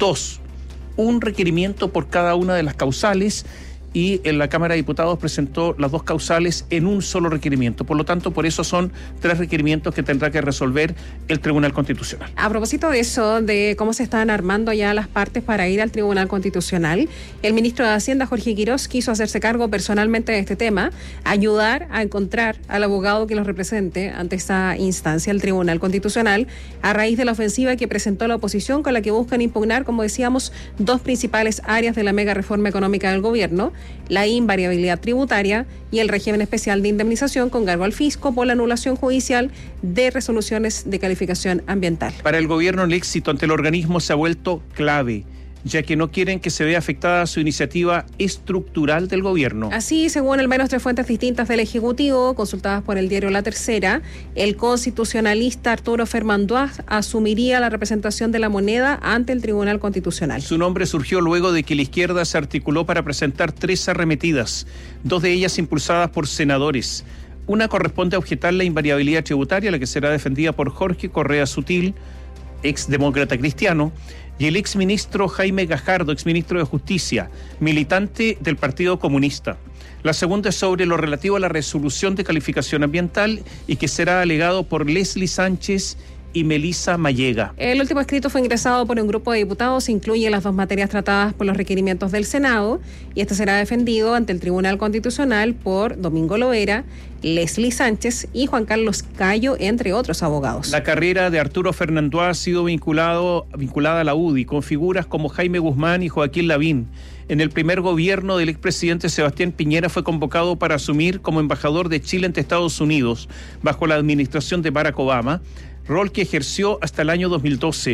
un requerimiento por cada una de las causales, y en la Cámara de Diputados presentó las dos causales en un solo requerimiento. Por lo tanto, por eso son 3 requerimientos que tendrá que resolver el Tribunal Constitucional. A propósito de eso, de cómo se están armando ya las partes para ir al Tribunal Constitucional, el ministro de Hacienda, Jorge Quiroz, quiso hacerse cargo personalmente de este tema, ayudar a encontrar al abogado que los represente ante esta instancia, el Tribunal Constitucional, a raíz de la ofensiva que presentó la oposición, con la que buscan impugnar, como decíamos, 2 principales áreas de la mega reforma económica del gobierno: la invariabilidad tributaria y el régimen especial de indemnización con cargo al fisco por la anulación judicial de resoluciones de calificación ambiental. Para el gobierno, el éxito ante el organismo se ha vuelto clave, ya que no quieren que se vea afectada su iniciativa estructural del gobierno. Así, según al menos 3 fuentes distintas del Ejecutivo, consultadas por el diario La Tercera, el constitucionalista Arturo Fermandois asumiría la representación de la moneda ante el Tribunal Constitucional. Su nombre surgió luego de que la izquierda se articuló para presentar 3 arremetidas, 2 de ellas impulsadas por senadores. Una corresponde a objetar la invariabilidad tributaria, la que será defendida por Jorge Correa Sutil, exdemócrata cristiano, y el exministro Jaime Gajardo, exministro de Justicia, militante del Partido Comunista. La segunda es sobre lo relativo a la resolución de calificación ambiental y que será alegado por Leslie Sánchez y Melissa Mayega. El último escrito fue ingresado por un grupo de diputados, incluye las 2 materias tratadas por los requerimientos del Senado, y este será defendido ante el Tribunal Constitucional por Domingo Loera, Leslie Sánchez y Juan Carlos Cayo, entre otros abogados. La carrera de Arturo Fermandois ha sido vinculada a la UDI, con figuras como Jaime Guzmán y Joaquín Lavín. En el primer gobierno del expresidente Sebastián Piñera fue convocado para asumir como embajador de Chile ante Estados Unidos, bajo la administración de Barack Obama, rol que ejerció hasta el año 2012.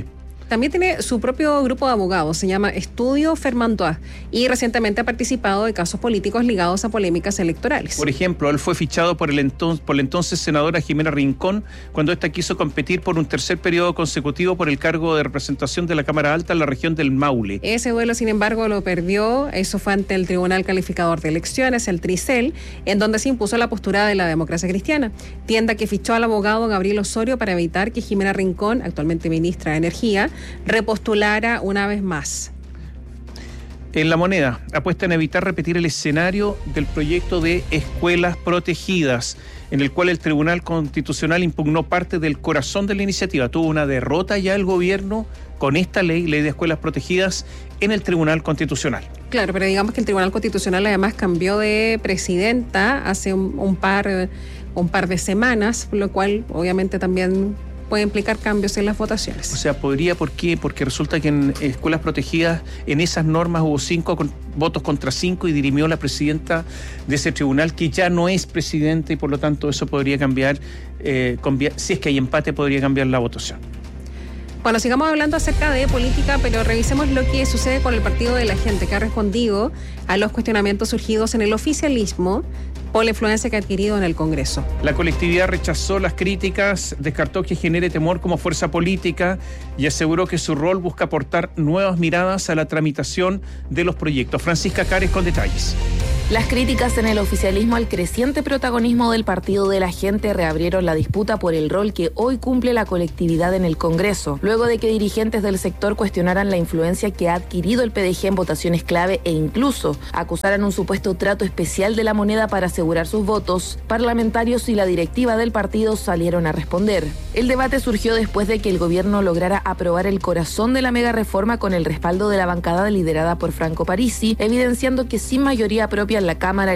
También tiene su propio grupo de abogados, se llama Estudio Fermandois, y recientemente ha participado de casos políticos ligados a polémicas electorales. Por ejemplo, él fue fichado por la entonces senadora Jimena Rincón cuando ésta quiso competir por un tercer periodo consecutivo por el cargo de representación de la Cámara Alta en la región del Maule. Ese duelo, sin embargo, lo perdió. Eso fue ante el Tribunal Calificador de Elecciones, el TRICEL, en donde se impuso la postura de la democracia cristiana. Tienda que fichó al abogado Gabriel Osorio para evitar que Jimena Rincón, actualmente ministra de Energía, repostulara una vez más. En La Moneda, apuesta en evitar repetir el escenario del proyecto de escuelas protegidas, en el cual el Tribunal Constitucional impugnó parte del corazón de la iniciativa. Tuvo una derrota ya el gobierno con esta ley de escuelas protegidas en el Tribunal Constitucional. Claro, pero digamos que el Tribunal Constitucional además cambió de presidenta hace un par de semanas, lo cual obviamente también puede implicar cambios en las votaciones. O sea, podría, ¿por qué? Porque resulta que en escuelas protegidas, en esas normas hubo 5 votos contra 5 y dirimió la presidenta de ese tribunal, que ya no es presidente, y por lo tanto eso podría cambiar, si es que hay empate, podría cambiar la votación. Bueno, sigamos hablando acerca de política, pero revisemos lo que sucede con el Partido de la Gente, que ha respondido a los cuestionamientos surgidos en el oficialismo por la influencia que ha adquirido en el Congreso. La colectividad rechazó las críticas, descartó que genere temor como fuerza política y aseguró que su rol busca aportar nuevas miradas a la tramitación de los proyectos. Francisca Cares con detalles. Las críticas en el oficialismo al creciente protagonismo del Partido de la Gente reabrieron la disputa por el rol que hoy cumple la colectividad en el Congreso, luego de que dirigentes del sector cuestionaran la influencia que ha adquirido el PDG en votaciones clave e incluso acusaran un supuesto trato especial de La Moneda para asegurar sus votos. Parlamentarios y la directiva del partido salieron a responder. El debate surgió después de que el gobierno lograra aprobar el corazón de la mega reforma con el respaldo de la bancada liderada por Franco Parisi, evidenciando que sin mayoría propia en la Cámara